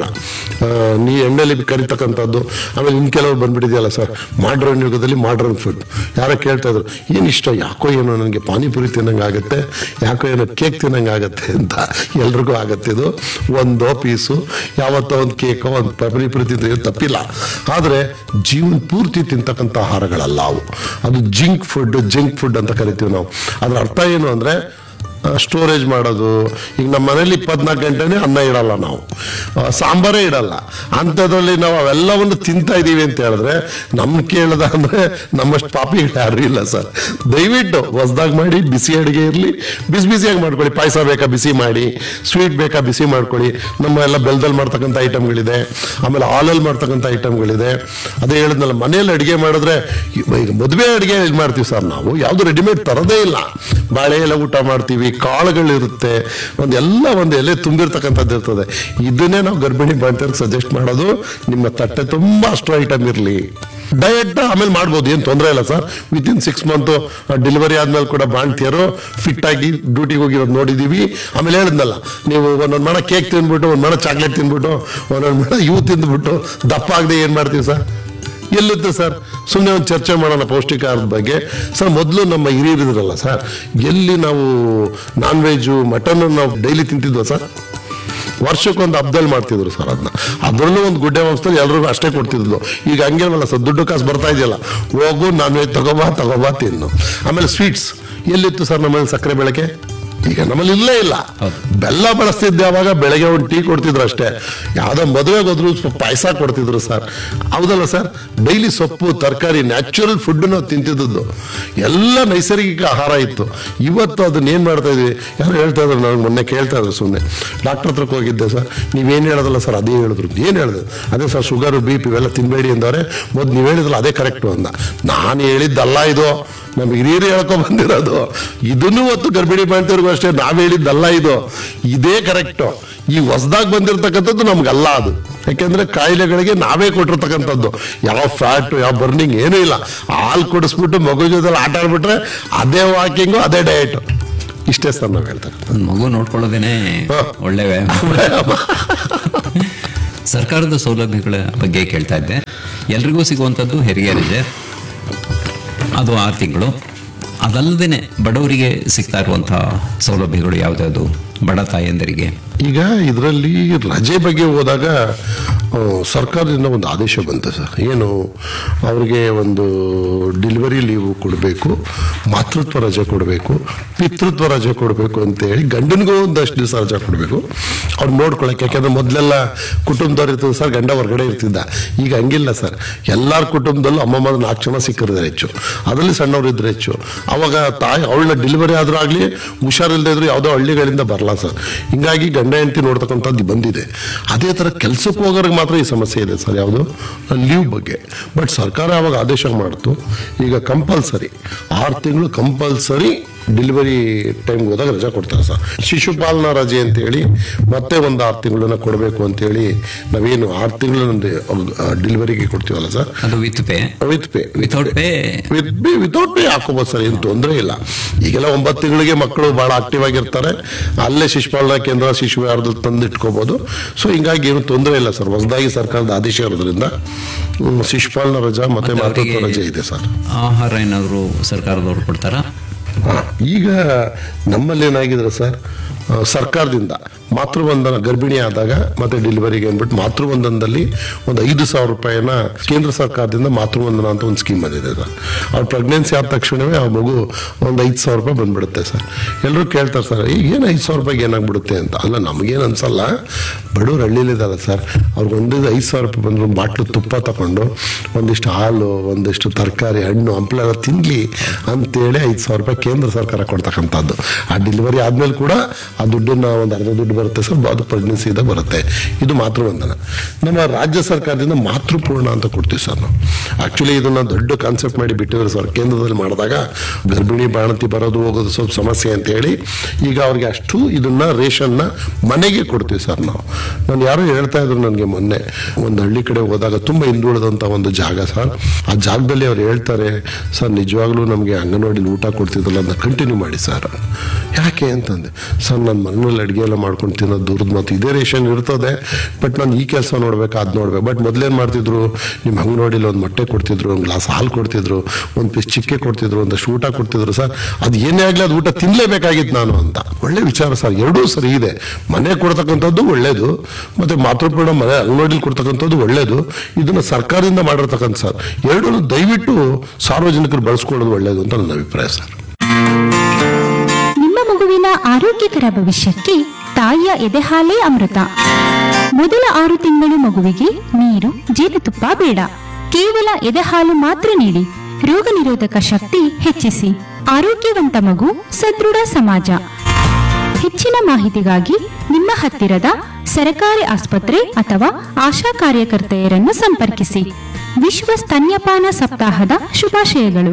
ನೀ ಎಣ್ಣೆಲಿ ಕರಿತಕ್ಕಂಥದ್ದು. ಆಮೇಲೆ ಇನ್ನು ಕೆಲವರು ಬಂದ್ಬಿಟ್ಟಿದೆಯಲ್ಲ ಸರ್, ಮಾಡ್ರನ್ ಯುಗದಲ್ಲಿ ಮಾಡ್ರನ್ ಫುಡ್. ಯಾರೋ ಕೇಳ್ತಾ ಇದ್ರು, ಏನು ಇಷ್ಟ, ಯಾಕೋ ಏನೋ ನನಗೆ ಪಾನಿಪುರಿ ತಿನ್ನಂಗೆ ಆಗುತ್ತೆ, ಯಾಕೋ ಏನೋ ಕೇಕ್ ತಿನ್ನಂಗೆ ಆಗುತ್ತೆ ಅಂತ. ಎಲ್ರಿಗೂ ಆಗತ್ತೆ ಇದು. ಒಂದೋ ಪೀಸು ಯಾವತ್ತೋ ಒಂದು ಕೇಕೋ ಒಂದು ಪಾನಿಪುರಿ ತಿಂದ್ರೆ ತಪ್ಪಿಲ್ಲ. ಆದರೆ ಜೀವನ ಪೂರ್ತಿ ತಿಂತಕ್ಕಂಥ ಆಹಾರಗಳಲ್ಲ ಅವು. ಅದು ಜಂಕ್ ಫುಡ್ ಅಂತ ಕರಿತೀವಿ ನಾವು. ಅದ್ರ ಅರ್ಥ ಏನು ಅಂದ್ರೆ ಸ್ಟೋರೇಜ್ ಮಾಡೋದು. ಈಗ ನಮ್ಮ ಮನೇಲಿ 24 ಗಂಟೆನೇ ಅನ್ನ ಇಡಲ್ಲ, ನಾವು ಸಾಂಬಾರೇ ಇಡಲ್ಲ. ಅಂಥದ್ರಲ್ಲಿ ನಾವು ಅವೆಲ್ಲವನ್ನು ತಿಂತಾ ಇದ್ದೀವಿ ಅಂತ ಹೇಳಿದ್ರೆ ನಮ್ ಕೇಳದ ಅಂದ್ರೆ ನಮ್ಮಷ್ಟು ಪಾಪಿಗಳು ಯಾರು ಇಲ್ಲ ಸರ್. ದಯವಿಟ್ಟು ಹೊಸದಾಗಿ ಮಾಡಿ, ಬಿಸಿ ಅಡುಗೆ ಇರಲಿ, ಬಿಸಿಯಾಗಿ ಮಾಡ್ಕೊಳ್ಳಿ. ಪಾಯಸ ಬೇಕಾ ಬಿಸಿ ಮಾಡಿ, ಸ್ವೀಟ್ ಬೇಕಾ ಬಿಸಿ ಮಾಡ್ಕೊಳ್ಳಿ. ನಮ್ಮ ಎಲ್ಲ ಬೆಲ್ಲದಲ್ಲಿ ಮಾಡ್ತಕ್ಕಂಥ ಐಟಮ್ಗಳಿದೆ, ಆಮೇಲೆ ಹಾಲಲ್ಲಿ ಮಾಡ್ತಕ್ಕಂಥ ಐಟಮ್ಗಳಿದೆ. ಅದೇ ಹೇಳಿದ್ನಲ್ಲ, ಮನೆಯಲ್ಲಿ ಅಡುಗೆ ಮಾಡಿದ್ರೆ, ಈಗ ಮದುವೆ ಅಡುಗೆ ಇದು ಮಾಡ್ತೀವಿ ಸರ್ ನಾವು, ಯಾವುದು ರೆಡಿಮೇಡ್ ತರೋದೇ ಇಲ್ಲ. ಬಾಳೆ ಎಲ್ಲ ಊಟ ಮಾಡ್ತೀವಿ, ಕಾಳುಗಳಿರುತ್ತೆ, ಒಂದು ಎಲೆ ತುಂಬಿರ್ತಕ್ಕಂಥದ್ದು ಇರ್ತದೆ. ಇದನ್ನೇ ನಾವು ಗರ್ಭಿಣಿ ಬಾಣಂತಿಯರಿಗೆ ಸಜೆಸ್ಟ್ ಮಾಡೋದು. ನಿಮ್ಮ ತಟ್ಟೆ ತುಂಬಾ ಅಷ್ಟು ಐಟಮ್ ಇರಲಿ. ಡಯಟ್ ಆಮೇಲೆ ಮಾಡ್ಬೋದು, ಏನು ತೊಂದರೆ ಇಲ್ಲ ಸರ್. ವಿತಿನ್ 6 ಮಂತ್ ಡೆಲಿವರಿ ಆದ್ಮೇಲೆ ಕೂಡ ಬಾಣಂತಿಯರು ಫಿಟ್ ಆಗಿ ಡ್ಯೂಟಿಗೆ ಹೋಗಿರೋದು ನೋಡಿದೀವಿ. ಆಮೇಲೆ ಹೇಳಿದ್ನಲ್ಲ, ನೀವು ಒಂದೊಂದು ಮಣ ಕೇಕ್ ತಿಂದ್ಬಿಟ್ಟು, ಒಂದು ಮಣ ಚಾಕ್ಲೇಟ್ ತಿಂದ್ಬಿಟ್ಟು, ಒಂದೊಂದು ಮಣ ಇವು ತಿಂದ್ಬಿಟ್ಟು ದಪ್ಪ ಆಗದೆ ಏನ್ ಮಾಡ್ತೀವಿ ಸರ್? ಎಲ್ಲಿತ್ತು ಸರ್? ಸುಮ್ಮನೆ ಒಂದು ಚರ್ಚೆ ಮಾಡೋಣ ಪೌಷ್ಟಿಕಾಹಾರದ ಬಗ್ಗೆ. ಸರ್, ಮೊದಲು ನಮ್ಮ ಹಿರಿಯರಿದ್ರಲ್ಲ ಸರ್, ಎಲ್ಲಿ ನಾವು ನಾನ್ ವೆಜ್ಜು, ಮಟನ್ ನಾವು ಡೈಲಿ ತಿಂತಿದ್ವ ಸರ್? ವರ್ಷಕ್ಕೊಂದು ಹಬ್ಬದಲ್ಲಿ ಮಾಡ್ತಿದ್ರು ಸರ್ ಅದನ್ನ. ಅದರಲ್ಲೂ ಒಂದು ಗುಡ್ಡೆ ವಂಶದಲ್ಲಿ ಎಲ್ರಿಗೂ ಅಷ್ಟೇ ಕೊಡ್ತಿದ್ರು. ಈಗ ಹಂಗೇನಲ್ಲ ಸರ್, ದುಡ್ಡು ಕಾಸು ಬರ್ತಾ ಇದೆಯಲ್ಲ, ಹೋಗು ನಾನ್ ವೆಜ್ ತಗೋಬಾ ತಿನ್ನು. ಆಮೇಲೆ ಸ್ವೀಟ್ಸ್ ಎಲ್ಲಿತ್ತು ಸರ್ ನಮ್ಮಲ್ಲಿ? ಸಕ್ಕರೆ ಬೆಳಕೆ ಈಗ ನಮ್ಮಲ್ಲಿ ಇಲ್ಲೇ ಇಲ್ಲ. ಬೆಲ್ಲ ಬಳಸ್ತಿದ್ದೆ, ಅವಾಗ ಬೆಳಗ್ಗೆ ಒಂದು ಟೀ ಕೊಡ್ತಿದ್ರು ಅಷ್ಟೇ. ಯಾವ್ದೋ ಮದುವೆಗೆ ಹೋದ್ರು ಪಾಯಸ ಕೊಡ್ತಿದ್ರು ಸರ್. ಹೌದಲ್ಲ ಸರ್? ಡೈಲಿ ಸೊಪ್ಪು, ತರಕಾರಿ, ನ್ಯಾಚುರಲ್ ಫುಡ್ ನಾವು ತಿಂತಿದ್ದು, ಎಲ್ಲ ನೈಸರ್ಗಿಕ ಆಹಾರ ಇತ್ತು. ಇವತ್ತು ಅದನ್ನ ಏನ್ ಮಾಡ್ತಾ ಇದೀವಿ? ಯಾರು ಹೇಳ್ತಾ ಇದ್ರು, ನನಗೆ ಮೊನ್ನೆ ಕೇಳ್ತಾ ಇದ್ರು, ಸುಮ್ಮನೆ ಡಾಕ್ಟರ್ ಹತ್ರಕ್ಕೆ ಹೋಗಿದ್ದೆ ಸರ್, ನೀವೇನು ಹೇಳೋದಲ್ಲ ಸರ್, ಅದೇ ಹೇಳಿದ್ರು. ಏನು ಹೇಳಿದ್ರು? ಅದೇ ಸರ್, ಶುಗರು, BP ಇವೆಲ್ಲ ತಿನ್ಬೇಡಿ ಅಂದವ್ರೆ. ಮೊದಲು ನೀವು ಹೇಳಿದ್ರಲ್ಲ ಅದೇ ಕರೆಕ್ಟು ಅಂದ. ನಾನು ಹೇಳಿದ್ದಲ್ಲ ಇದು, ನಮ್ಗೆ ಹಿರಿಯರು ಹೇಳ್ಕೊಂಡ್ ಬಂದಿರೋದು. ಇದನ್ನು ಹೊತ್ತು ಗರ್ಭಿಣಿ ಬಾಣಂತಿಯರಿಗೂ ಅಷ್ಟೇ ನಾವು ಹೇಳಿದ್ದಲ್ಲ ಇದು, ಇದೇ ಕರೆಕ್ಟು. ಈ ಹೊಸದಾಗಿ ಬಂದಿರತಕ್ಕಂಥದ್ದು ನಮ್ಗಲ್ಲ ಅದು. ಯಾಕೆಂದ್ರೆ ಕಾಯಿಲೆಗಳಿಗೆ ನಾವೇ ಕೊಟ್ಟಿರ್ತಕ್ಕಂಥದ್ದು, ಯಾವ ಫ್ಯಾಟ್ ಯಾವ ಬರ್ನಿಂಗ್ ಏನೂ ಇಲ್ಲ. ಹಾಲು ಕುಡಿಸ್ಬಿಟ್ಟು ಮಗು ಜೊತೆ ಆಟ ಆಡ್ಬಿಟ್ರೆ ಅದೇ ವಾಕಿಂಗು ಅದೇ ಡಯಟ್. ಇಷ್ಟೇ ಸರ್ ನಾವು ಹೇಳ್ತಾರೆ. ಮಗು ನೋಡ್ಕೊಳ್ಳೋದೇನೆ ಒಳ್ಳೆ ವ್ಯಾಯಾಮ. ಸರ್ಕಾರದ ಸೌಲಭ್ಯಗಳ ಬಗ್ಗೆ ಕೇಳ್ತಾ ಇದ್ದೆ. ಎಲ್ರಿಗೂ ಸಿಗುವಂಥದ್ದು ಹೆರಿಗೆ ರಜೆ, ಅದು 6 ತಿಂಗಳು. ಅದಲ್ಲದೆ ಬಡವರಿಗೆ ಸಿಗ್ತಾ ಇರುವಂತಹ ಸೌಲಭ್ಯಗಳು ಯಾವುದಾದ್ರು ಬಡ ತಾಯಂದರಿಗೆ? ಈಗ ಇದರಲ್ಲಿ ರಜೆ ಬಗ್ಗೆ ಹೋದಾಗ ಸರ್ಕಾರದಿಂದ ಒಂದು ಆದೇಶ ಬಂತು ಸರ್. ಏನು, ಅವ್ರಿಗೆ ಒಂದು ಡೆಲಿವರಿ ಲೀವ್ ಕೊಡಬೇಕು, ಮಾತೃತ್ವ ರಜೆ ಕೊಡಬೇಕು, ಪಿತೃತ್ವ ರಜೆ ಕೊಡಬೇಕು ಅಂತೇಳಿ ಗಂಡನಿಗೂ ಒಂದಷ್ಟು ದಿವಸ ರಜೆ ಕೊಡಬೇಕು ಅವ್ರು ನೋಡ್ಕೊಳಕ್ಕೆ. ಯಾಕೆಂದ್ರೆ ಮೊದಲೆಲ್ಲ ಕುಟುಂಬದವ್ರು ಇರ್ತದೆ ಸರ್, ಗಂಡ ಹೊರಗಡೆ ಇರ್ತಿದ್ದ. ಈಗ ಹಂಗಿಲ್ಲ ಸರ್, ಎಲ್ಲರ ಕುಟುಂಬದಲ್ಲೂ ಅಮ್ಮಮ್ಮ 4 ಜನ ಸಿಕ್ಕಿದ್ರೆ ಹೆಚ್ಚು, ಅದರಲ್ಲಿ ಸಣ್ಣವ್ರು ಇದ್ರೆ ಹೆಚ್ಚು. ಅವಾಗ ತಾಯಿ ಅವಳನ್ನ ಡೆಲಿವರಿ ಆದ್ರೂ ಆಗಲಿ, ಹುಷಾರಿಲ್ಲದೆ ಇದ್ರು ಯಾವುದೋ ಹಳ್ಳಿಗಳಿಂದ ಬರಲ್ಲ ಸರ್. ಹಿಂಗಾಗಿ ಗಂಡ ಹೆಂಡತಿ ನೋಡ್ತಕ್ಕಂಥದ್ದು ಬಂದಿದೆ. ಅದೇ ಥರ ಕೆಲಸಕ್ಕೆ ಹೋಗೋರಿಗೆ ಮಾತ್ರ ಈ ಸಮಸ್ಯೆ ಇದೆ ಸರ್, ಯಾವುದು ಲೀವ್ ಬಗ್ಗೆ. ಬಟ್ ಸರ್ಕಾರ ಅವಾಗ ಆದೇಶ ಮಾಡ್ತು, ಈಗ ಕಂಪಲ್ಸರಿ 6 ತಿಂಗಳು ಕಂಪಲ್ಸರಿ ಡೆಲಿವರಿ ಟೈಮ್ಗೆ ಹೋದಾಗ ರಜಾ ಕೊಡ್ತಾರೆ ಸರ್. ಶಿಶುಪಾಲನಾ ರಜೆ ಅಂತೇಳಿ ಮತ್ತೆ ಒಂದು 6 ತಿಂಗಳನ್ನ ಕೊಡಬೇಕು ಅಂತೇಳಿ ನಾವೇನು 6 ತಿಂಗಳು ಡೆಲಿವರಿಗೆ ಕೊಡ್ತೀವಲ್ಲ ಸರ್, ಅದು ವಿತ್ ಪೇ, ವಿತೌಟ್ ಪೇ ಹಾಕೋಬೋದು ಸರ್, ಏನು ತೊಂದರೆ ಇಲ್ಲ. ಈಗೆಲ್ಲ 9 ತಿಂಗಳಿಗೆ ಮಕ್ಕಳು ಬಹಳ ಆಕ್ಟಿವ್ ಆಗಿರ್ತಾರೆ, ಅಲ್ಲೇ ಶಿಶುಪಾಲನಾ ಕೇಂದ್ರ ಶಿಶು ವಾರದಲ್ಲಿ ತಂದು ಇಟ್ಕೋಬಹುದು. ಸೊ ಹಿಂಗಾಗಿ ಏನು ತೊಂದರೆ ಇಲ್ಲ ಸರ್. ಹೊಸದಾಗಿ ಸರ್ಕಾರದ ಆದೇಶ ಇರೋದ್ರಿಂದ ಶಿಶುಪಾಲನಾ ರಜಾ ಮತ್ತೆ ಮಾತೃತ್ವ ರಜೆ ಇದೆ ಸರ್. ಆಹಾರ ಏನಾದ್ರು ಸರ್ಕಾರದವರು ಕೊಡ್ತಾರಾ? ಈಗ ನಮ್ಮಲ್ಲಿ ಏನಾಗಿದ್ರೆ ಸರ್, ಸರ್ಕಾರದಿಂದ ಮಾತೃವಂದನ ಗರ್ಭಿಣಿ ಆದಾಗ ಮತ್ತೆ ಡೆಲಿವರಿಗೆ ಅಂದ್ಬಿಟ್ಟು ಮಾತೃವಂದನದಲ್ಲಿ ಒಂದು 5,000 ರೂಪಾಯಿನ ಕೇಂದ್ರ ಸರ್ಕಾರದಿಂದ ಮಾತೃವಂದನ ಅಂತ ಒಂದು ಸ್ಕೀಮ್ ಬಂದಿದೆ ಸರ್. ಅವ್ರ ಪ್ರೆಗ್ನೆನ್ಸಿ ಆದ ತಕ್ಷಣವೇ ಆ ಮಗು ಒಂದು 5,000 ರೂಪಾಯಿ ಬಂದ್ಬಿಡುತ್ತೆ ಸರ್. ಎಲ್ಲರೂ ಕೇಳ್ತಾರೆ ಸರ್, ಈಗ ಏನು 5,000 ರೂಪಾಯಿಗೆ ಏನಾಗ್ಬಿಡುತ್ತೆ ಅಂತ. ಅಲ್ಲ, ನಮಗೇನು ಅನ್ಸಲ್ಲ, ಬಡವ್ರು ಹಳ್ಳಿಲಿದ್ದಾರೆ ಸರ್, ಅವ್ರಿಗೆ ಒಂದು 5,000 ರೂಪಾಯಿ ಬಂದ್ರು ಬಾಟ್ಲು ತುಪ್ಪ ತಗೊಂಡು ಒಂದಿಷ್ಟು ಹಾಲು ಒಂದಿಷ್ಟು ತರಕಾರಿ ಹಣ್ಣು ಹಂಪಲೆಲ್ಲ ತಿನ್ಲಿ ಅಂತೇಳಿ 5,000 ರೂಪಾಯಿ ಕೇಂದ್ರ ಸರ್ಕಾರ ಕೊಡ್ತಕ್ಕಂಥದ್ದು. ಆ ಡೆಲಿವರಿ ಆದ್ಮೇಲೆ ಕೂಡ ಆ ದುಡ್ಡನ್ನ ಒಂದು ಅರ್ಧ ದುಡ್ಡು ಬರುತ್ತೆ ಸರ್, ಅದು ಪ್ರೆಗ್ನೆನ್ಸಿಯಿಂದ ಬರುತ್ತೆ. ಇದು ಮಾತೃವಂದನ. ನಮ್ಮ ರಾಜ್ಯ ಸರ್ಕಾರದಿಂದ ಮಾತೃಪೂರ್ಣ ಅಂತ ಕೊಡ್ತೀವಿ ಸರ್ ನಾವು. ಆಕ್ಚುಲಿ ಇದನ್ನ ದೊಡ್ಡ ಕಾನ್ಸೆಪ್ಟ್ ಮಾಡಿ ಬಿಟ್ಟಿದ್ರು ಸರ್. ಕೇಂದ್ರದಲ್ಲಿ ಮಾಡಿದಾಗ ಗರ್ಭಿಣಿ ಬಾಣಂತಿ ಬರೋದು ಹೋಗೋದು ಸ್ವಲ್ಪ ಸಮಸ್ಯೆ ಅಂತ ಹೇಳಿ ಈಗ ಅವ್ರಿಗೆ ಅಷ್ಟು ಇದನ್ನ ರೇಷನ್ನ ಮನೆಗೆ ಕೊಡ್ತೀವಿ ಸರ್ ನಾವು. ನಾನು ಯಾರೋ ಹೇಳ್ತಾ ಇದ್ರು ನನಗೆ ಮೊನ್ನೆ, ಒಂದು ಹಳ್ಳಿ ಕಡೆ ಹೋದಾಗ ತುಂಬಾ ಹಿಂದುಳಿದಂತ ಒಂದು ಜಾಗ ಸರ್. ಆ ಜಾಗದಲ್ಲಿ ಅವ್ರು ಹೇಳ್ತಾರೆ, ಸರ್ ನಿಜವಾಗ್ಲೂ ನಮಗೆ ಅಂಗನವಾಡಿಲಿ ಊಟ ಕೊಡ್ತಿದ್ರಲ್ಲ ಅದನ್ನ ಕಂಟಿನ್ಯೂ ಮಾಡಿ ಸರ್. ಯಾಕೆ ಅಂತಂದೆ. ಸರ್ ನನ್ನ ಮನೆಯಲ್ಲಿ ಅಡುಗೆ ಎಲ್ಲ ಮಾಡ್ಕೊಂಡು ತಿನ್ನೋದು ದೂರದ ಮಾತು, ಇದೇ ರೇಷನ್ ಇರ್ತದೆ, ಬಟ್ ನಾನು ಈ ಕೆಲಸ ನೋಡ್ಬೇಕು ಅದು ನೋಡ್ಬೇಕು. ಬಟ್ ಮೊದಲೇನು ಮಾಡ್ತಿದ್ರು, ನಿಮ್ಮ ಅಂಗನವಾಡಿಲಿ ಒಂದು ಮೊಟ್ಟೆ ಕೊಡ್ತಿದ್ರು, ಒಂದು ಗ್ಲಾಸ್ ಹಾಲು ಕೊಡ್ತಿದ್ರು, ಒಂದು ಪೀಸ್ ಚಿಕ್ಕೆ ಕೊಡ್ತಿದ್ರು, ಒಂದಷ್ಟು ಊಟ ಕೊಡ್ತಿದ್ರು ಸರ್. ಅದು ಏನೇ ಆಗಲಿ ಅದು ಊಟ ತಿನ್ಲೇಬೇಕಾಗಿತ್ತು ನಾನು ಅಂತ. ಒಳ್ಳೆ ವಿಚಾರ ಸರ್, ಎರಡೂ ಸರಿ ಇದೆ. ಮನೆ ಕೊಡ್ತಕ್ಕಂಥದ್ದು ಒಳ್ಳೇದು, ಮತ್ತೆ ಮಾತೃಪೂರ್ಣ ಮನೆ ಅಂಗನವಾಡಿಲಿ ಕೊಡ್ತಕ್ಕಂಥದ್ದು ಒಳ್ಳೇದು. ಇದನ್ನ ಸರ್ಕಾರದಿಂದ ಮಾಡಿರ್ತಕ್ಕಂಥ ಸರ್, ಎರಡೂ ದಯವಿಟ್ಟು ಸಾರ್ವಜನಿಕರು ಬಳಸ್ಕೊಳ್ಳೋದು ಒಳ್ಳೇದು ಅಂತ ನನ್ನ ಅಭಿಪ್ರಾಯ ಸರ್. ನಿಮ್ಮ ಮಗುವಿನ ಆರೋಗ್ಯಕರ ಭವಿಷ್ಯಕ್ಕೆ ತಾಯಿಯ ಎದೆಹಾಲೇ ಅಮೃತ. ಮೊದಲ 6 ತಿಂಗಳು ಮಗುವಿಗೆ ನೀರು, ಜೇನುತುಪ್ಪ ಬೇಡ. ಕೇವಲ ಎದೆಹಾಲು ಮಾತ್ರ ನೀಡಿ. ರೋಗ ನಿರೋಧಕ ಶಕ್ತಿ ಹೆಚ್ಚಿಸಿ. ಆರೋಗ್ಯವಂತ ಮಗು, ಸದೃಢ ಸಮಾಜ. ಹೆಚ್ಚಿನ ಮಾಹಿತಿಗಾಗಿ ನಿಮ್ಮ ಹತ್ತಿರದ ಸರ್ಕಾರಿ ಆಸ್ಪತ್ರೆ ಅಥವಾ ಆಶಾ ಕಾರ್ಯಕರ್ತೆಯರನ್ನು ಸಂಪರ್ಕಿಸಿ. ವಿಶ್ವ ಸ್ತನ್ಯಪಾನ ಸಪ್ತಾಹದ ಶುಭಾಶಯಗಳು.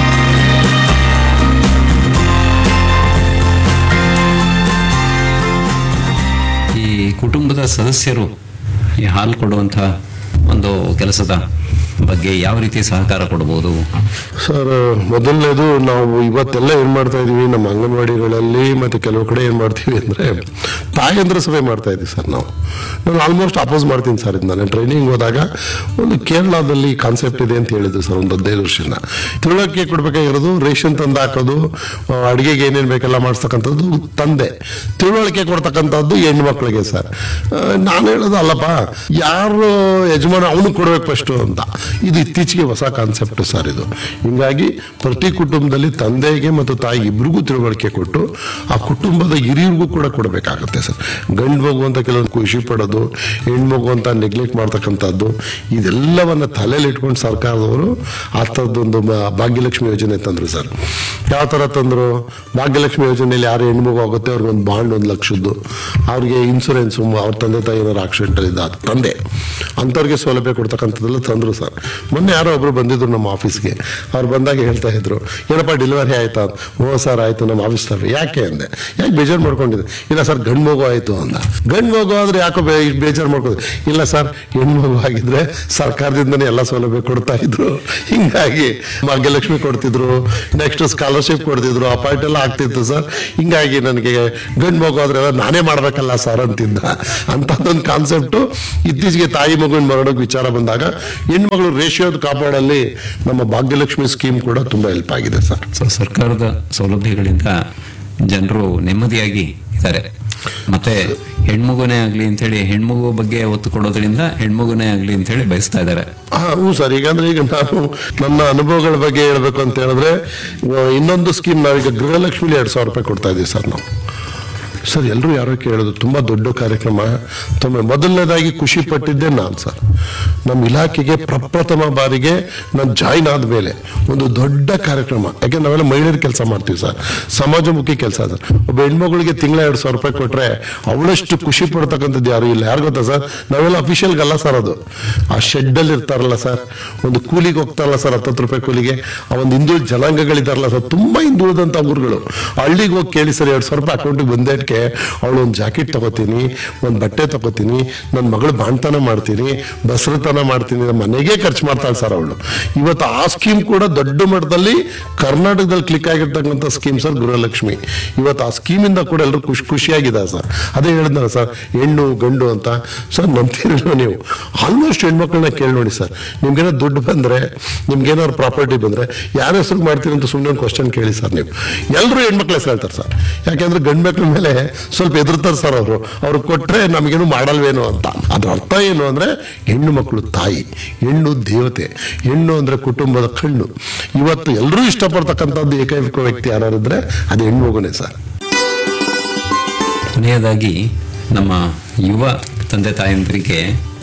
ಈ ಕುಟುಂಬದ ಸದಸ್ಯರು ಈ ಹಾಲು ಕೊಡುವಂಥ ಒಂದು ಕೆಲಸದ ಬಗ್ಗೆ ಯಾವ ರೀತಿ ಸಹಕಾರ ಕೊಡಬಹುದು ಸರ್? ಮೊದಲನೇದು, ನಾವು ಇವತ್ತೆಲ್ಲ ಏನ್ ಮಾಡ್ತಾ ಇದೀವಿ ನಮ್ಮ ಅಂಗನವಾಡಿಗಳಲ್ಲಿ ಮತ್ತೆ ಕೆಲವು ಕಡೆ ಏನ್ ಮಾಡ್ತೀವಿ ಅಂದ್ರೆ ತಾಯಂದ್ರ ಸಭೆ ಮಾಡ್ತಾ ಇದೀವಿ ಸರ್. ನಾನು ಆಲ್ಮೋಸ್ಟ್ ಅಪೋಸ್ ಮಾಡ್ತೀನಿ ಸರ್. ಇದು ನಾನು ಟ್ರೈನಿಂಗ್ ಹೋದಾಗ ಒಂದು ಕೇರಳದಲ್ಲಿ ಕಾನ್ಸೆಪ್ಟ್ ಇದೆ ಅಂತ ಹೇಳಿದ್ರು ಸರ್, ಒಂದು 15 ವರ್ಷದಿಂದ. ತಿಳುವಳಿಕೆ ಕೊಡ್ಬೇಕಾಗಿರೋದು ರೇಷನ್ ತಂದು ಹಾಕೋದು, ಅಡುಗೆಗೆ ಏನೇನ್ ಬೇಕೆಲ್ಲ ಮಾಡಿಸ್ತಕ್ಕಂಥದ್ದು ತಂದೆ, ತಿಳುವಳಿಕೆ ಕೊಡ್ತಕ್ಕಂಥದ್ದು ಹೆಣ್ಣು ಮಕ್ಕಳಿಗೆ ಸರ್. ನಾನು ಹೇಳೋದು ಅಲ್ಲಪ್ಪ, ಯಾರು ಯಜಮಾನ ಅವನು ಕೊಡ್ಬೇಕು ಫಸ್ಟ್ ಅಂತ. ಇದು ಇತ್ತೀಚೆಗೆ ಹೊಸ ಕಾನ್ಸೆಪ್ಟ್ ಸರ್ ಇದು. ಹಿಂಗಾಗಿ ಪ್ರತಿ ಕುಟುಂಬದಲ್ಲಿ ತಂದೆಗೆ ಮತ್ತು ತಾಯಿಗೆ ಇಬ್ಬರಿಗೂ ತಿಳುವಳಿಕೆ ಕೊಟ್ಟು ಆ ಕುಟುಂಬದ ಹಿರಿಯರಿಗೂ ಕೂಡ ಕೊಡಬೇಕಾಗುತ್ತೆ ಸರ್. ಗಂಡು ಮಗು ಅಂತ ಕೆಲವೊಂದು ಖುಷಿ ಪಡೋದು, ಹೆಣ್ಮಗು ಅಂತ ನೆಗ್ಲೆಕ್ಟ್ ಮಾಡ್ತಕ್ಕಂಥದ್ದು, ಇದೆಲ್ಲವನ್ನ ತಲೆಯಲ್ಲಿ ಇಟ್ಕೊಂಡು ಸರ್ಕಾರದವರು ಆ ಥರದ್ದೊಂದು ಭಾಗ್ಯಲಕ್ಷ್ಮಿ ಯೋಜನೆ ತಂದ್ರು ಸರ್. ಯಾವ ಥರ ತಂದ್ರು? ಭಾಗ್ಯಲಕ್ಷ್ಮಿ ಯೋಜನೆಯಲ್ಲಿ ಯಾರು ಹೆಣ್ಮಗು ಆಗುತ್ತೆ ಅವ್ರಿಗೆ ಒಂದು ಬಾಂಡ್ 1 ಲಕ್ಷದ್ದು, ಅವ್ರಿಗೆ ಇನ್ಸೂರೆನ್ಸ್, ಅವ್ರ ತಂದೆ ತಾಯಿ ಏನಾದ್ರು ಆಕ್ಸಿಡೆಂಟ್ ಇದ್ದ ತಂದೆ ಅಂಥವ್ರಿಗೆ ಸೌಲಭ್ಯ ಕೊಡ್ತಕ್ಕಂಥದ್ದೆಲ್ಲ ತಂದ್ರು ಸರ್. ಸರ್. ಮೊನ್ನೆ ಯಾರೋ ಒಬ್ರು ಬಂದಿದ್ರು ನಮ್ಮ ಆಫೀಸ್ಗೆ. ಅವ್ರು ಬಂದಾಗ ಹೇಳ್ತಾ ಇದ್ರು, ಏನಪ್ಪ ಡೆಲಿವರಿ ಆಯ್ತಾ? ಓ ಸರ್ ಆಯ್ತು ನಮ್ಮ ಆಫೀಸ್ನಲ್ಲಿ. ಯಾಕೆ ಅಂದೆ, ಯಾಕೆ ಬೇಜಾರು ಮಾಡ್ಕೊಂಡಿದ್ದೆ? ಇಲ್ಲ ಸರ್ ಗಂಡು ಮಗು ಆಯ್ತು ಅಂದ. ಗಂಡು ಮಗು ಆದ್ರೆ ಯಾಕೋ ಬೇಜಾರು ಮಾಡ್ಕೊಂಡಿದ್ದೆ? ಇಲ್ಲ ಸರ್ ಹೆಣ್ಣು ಮಗು ಆಗಿದ್ರೆ ಸರ್ಕಾರದಿಂದನೇ ಎಲ್ಲ ಸೌಲಭ್ಯ ಕೊಡ್ತಾ ಇದ್ರು, ಹಿಂಗಾಗಿ ಭಾಗ್ಯಲಕ್ಷ್ಮಿ ಕೊಡ್ತಿದ್ರು, ನೆಕ್ಸ್ಟ್ ಸ್ಕಾಲರ್ಶಿಪ್ ಕೊಡ್ತಿದ್ರು, ಅಪಾಯಿಂಟ್ ಎಲ್ಲ ಆಗ್ತಿತ್ತು ಸರ್. ಹಿಂಗಾಗಿ ನನಗೆ ಗಂಡು ಮಗು ಆದ್ರೆ ನಾನೇ ಮಾಡ್ಬೇಕಲ್ಲ ಸರ್ ಅಂತಿದ್ದ. ಅಂತದೊಂದು ಕಾನ್ಸೆಪ್ಟ್ ಇತ್ತೀಚೆಗೆ ತಾಯಿ ಮಗುವಿನ ಮರಣಕ್ಕೆ ವಿಚಾರ ಬಂದಾಗ ಹೆಣ್ಮಗಳು ರೇಷಿಯೋದ ಕಾಪಾಡಲ್ಲಿ ನಮ್ಮ ಭಾಗ್ಯಲಕ್ಷ್ಮಿ ಸ್ಕೀಮ್ ಕೂಡ ತುಂಬಾ ಹೆಲ್ಪ್ ಆಗಿದೆ ಸರ್. ಸರ್ಕಾರದ ಸೌಲಭ್ಯಗಳಿಂದ ಜನರು ನೆಮ್ಮದಿಯಾಗಿ ಇದ್ದಾರೆ. ಮತ್ತೆ ಹೆಣ್ಮಗುನೇ ಆಗ್ಲಿ ಅಂತ ಹೇಳಿ ಹೆಣ್ಮಗು ಬಗ್ಗೆ ಒತ್ತು ಕೊಡೋದ್ರಿಂದ ಹೆಣ್ಮಗುನೇ ಆಗ್ಲಿ ಅಂತ ಹೇಳಿ ಬಯಸ್ತಾ ಇದ್ದಾರೆ. ಹ್ಞೂ ಸರ್. ಈಗ ನಾನು ನನ್ನ ಅನುಭವಗಳ ಬಗ್ಗೆ ಹೇಳ್ಬೇಕು ಅಂತ ಹೇಳಿದ್ರೆ, ಇನ್ನೊಂದು ಸ್ಕೀಮ್ ನಾವೀಗ ಗೃಹಲಕ್ಷ್ಮಿಲಿ 2,000 ರೂಪಾಯಿ ಕೊಡ್ತಾ ಇದೀವಿ ಸರ್ ನಾವು. ಸರ್ ಎಲ್ಲರೂ ಯಾರೋ ಕೇಳೋದು ತುಂಬಾ ದೊಡ್ಡ ಕಾರ್ಯಕ್ರಮ. ಮೊದಲನೇದಾಗಿ ಖುಷಿ ಪಟ್ಟಿದ್ದೆ ನಾನು ಸರ್. ನಮ್ಮ ಇಲಾಖೆಗೆ ಪ್ರಪ್ರಥಮ ಬಾರಿಗೆ ನಾನು ಜಾಯಿನ್ ಆದ್ಮೇಲೆ ಒಂದು ದೊಡ್ಡ ಕಾರ್ಯಕ್ರಮ. ಯಾಕೆ ನಾವೆಲ್ಲ ಮಹಿಳೆಯರು ಕೆಲಸ ಮಾಡ್ತೀವಿ ಸರ್, ಸಮಾಜಮುಖಿ ಕೆಲಸ ಸರ್. ಒಬ್ಬ ಹೆಣ್ಮಗಳಿಗೆ ತಿಂಗಳ 2,000 ರೂಪಾಯಿ ಕೊಟ್ರೆ ಅವಳಷ್ಟು ಖುಷಿ ಪಡ್ತಕ್ಕಂಥದ್ದು ಯಾರು ಇಲ್ಲ. ಯಾರು ಗೊತ್ತಾ ಸರ್? ನಾವೆಲ್ಲ ಅಫಿಷಿಯಲ್ಗಲ್ಲ ಸರ್, ಅದು ಆ ಶೆಡ್ ಅಲ್ಲಿ ಇರ್ತಾರಲ್ಲ ಸರ್, ಒಂದು ಕೂಲಿಗೆ ಹೋಗ್ತಾರಲ್ಲ ಸರ್, 10 ರೂಪಾಯಿ ಕೂಲಿಗೆ. ಆ ಒಂದು ಹಿಂದುಳಿದ ಜನಾಂಗಗಳಿದಾರಲ್ಲ ಸರ್, ತುಂಬಾ ಹಿಂದುಳಿದಂತ ಊರುಗಳು. ಹಳ್ಳಿಗೆ ಹೋಗಿ ಕೇಳಿ ಸರ್, 2,000 ರೂಪಾಯಿ ಅಕೌಂಟಿಗೆ ಬಂದೇಟ್ಕೆ ಅವಳು ಒಂದು ಜಾಕೆಟ್ ತಗೋತೀನಿ, ಒಂದು ಬಟ್ಟೆ ತಗೋತೀನಿ, ನನ್ನ ಮಗಳು ಬಾಣ್ತನ ಮಾಡ್ತೀನಿ, ಬಸರತನ ಮಾಡ್ತೀನಿ, ನಮ್ಮ ಮನೆಗೆ ಖರ್ಚು ಮಾಡ್ತಾಳೆ ಸರ್ ಅವಳು. ಇವತ್ತು ಆ ಸ್ಕೀಮ್ ಕೂಡ ದೊಡ್ಡ ಮಟ್ಟದಲ್ಲಿ ಕರ್ನಾಟಕದಲ್ಲಿ ಕ್ಲಿಕ್ ಆಗಿರ್ತಕ್ಕಂಥ ಸ್ಕೀಮ್ ಸರ್ ಗೃಹಲಕ್ಷ್ಮಿ. ಇವತ್ತು ಆ ಸ್ಕೀಮಿಂದ ಕೂಡ ಎಲ್ಲರೂ ಖುಷಿಯಾಗಿದೆ ಸರ್. ಅದೇ ಹೇಳಿದ್ನಲ್ಲ ಸರ್, ಹೆಣ್ಣು ಗಂಡು ಅಂತ ಸರ್. ನಂಬ್ತಿರಲ್ಲ ನೀವು, ಆಲ್ಮೋಸ್ಟ್ ಹೆಣ್ಮಕ್ಳನ್ನ ಕೇಳಿ ನೋಡಿ ಸರ್. ನಿಮ್ಗೇನೋ ದುಡ್ಡು ಬಂದ್ರೆ, ನಿಮ್ಗೇನಾದ್ರು ಪ್ರಾಪರ್ಟಿ ಬಂದ್ರೆ ಯಾರ ಹೆಸರು ಮಾಡ್ತೀರಿ ಅಂತ ಸುಮ್ಮನೆ ಒಂದು ಕ್ವಶನ್ ಕೇಳಿ ಸರ್. ನೀವು ಎಲ್ಲರೂ ಹೆಣ್ಮಕ್ಳ ಹೆಸರು ಹೇಳ್ತಾರೆ ಸರ್. ಯಾಕೆಂದ್ರೆ ಗಂಡು ಮಕ್ಳ ಮೇಲೆ ಸ್ವಲ್ಪ ಎದುರ್ತಾರೆ ಸರ್ ಅವರು. ಅವ್ರು ಕೊಟ್ರೆ ನಮಗೇನು ಮಾಡಲ್ವೇನೋ ಅಂತ. ಅದ್ರ ಅರ್ಥ ಏನು ಅಂದ್ರೆ, ಹೆಣ್ಣು ಮಕ್ಕಳು ತಾಯಿ, ಹೆಣ್ಣು ದೇವತೆ, ಹೆಣ್ಣು ಅಂದ್ರೆ ಕುಟುಂಬದ ಕಣ್ಣು. ಇವತ್ತು ಎಲ್ಲರೂ ಇಷ್ಟಪಡ್ತಕ್ಕಂಥದ್ದು ಏಕೈಕ ವ್ಯಕ್ತಿ ಯಾರಿದ್ರೆ ಅದು ಹೆಣ್ಣು ಮಗುನೇ ಸರ್. ಕೊನೆಯದಾಗಿ ನಮ್ಮ ಯುವ ತಂದೆ ತಾಯಂದರಿಗೆ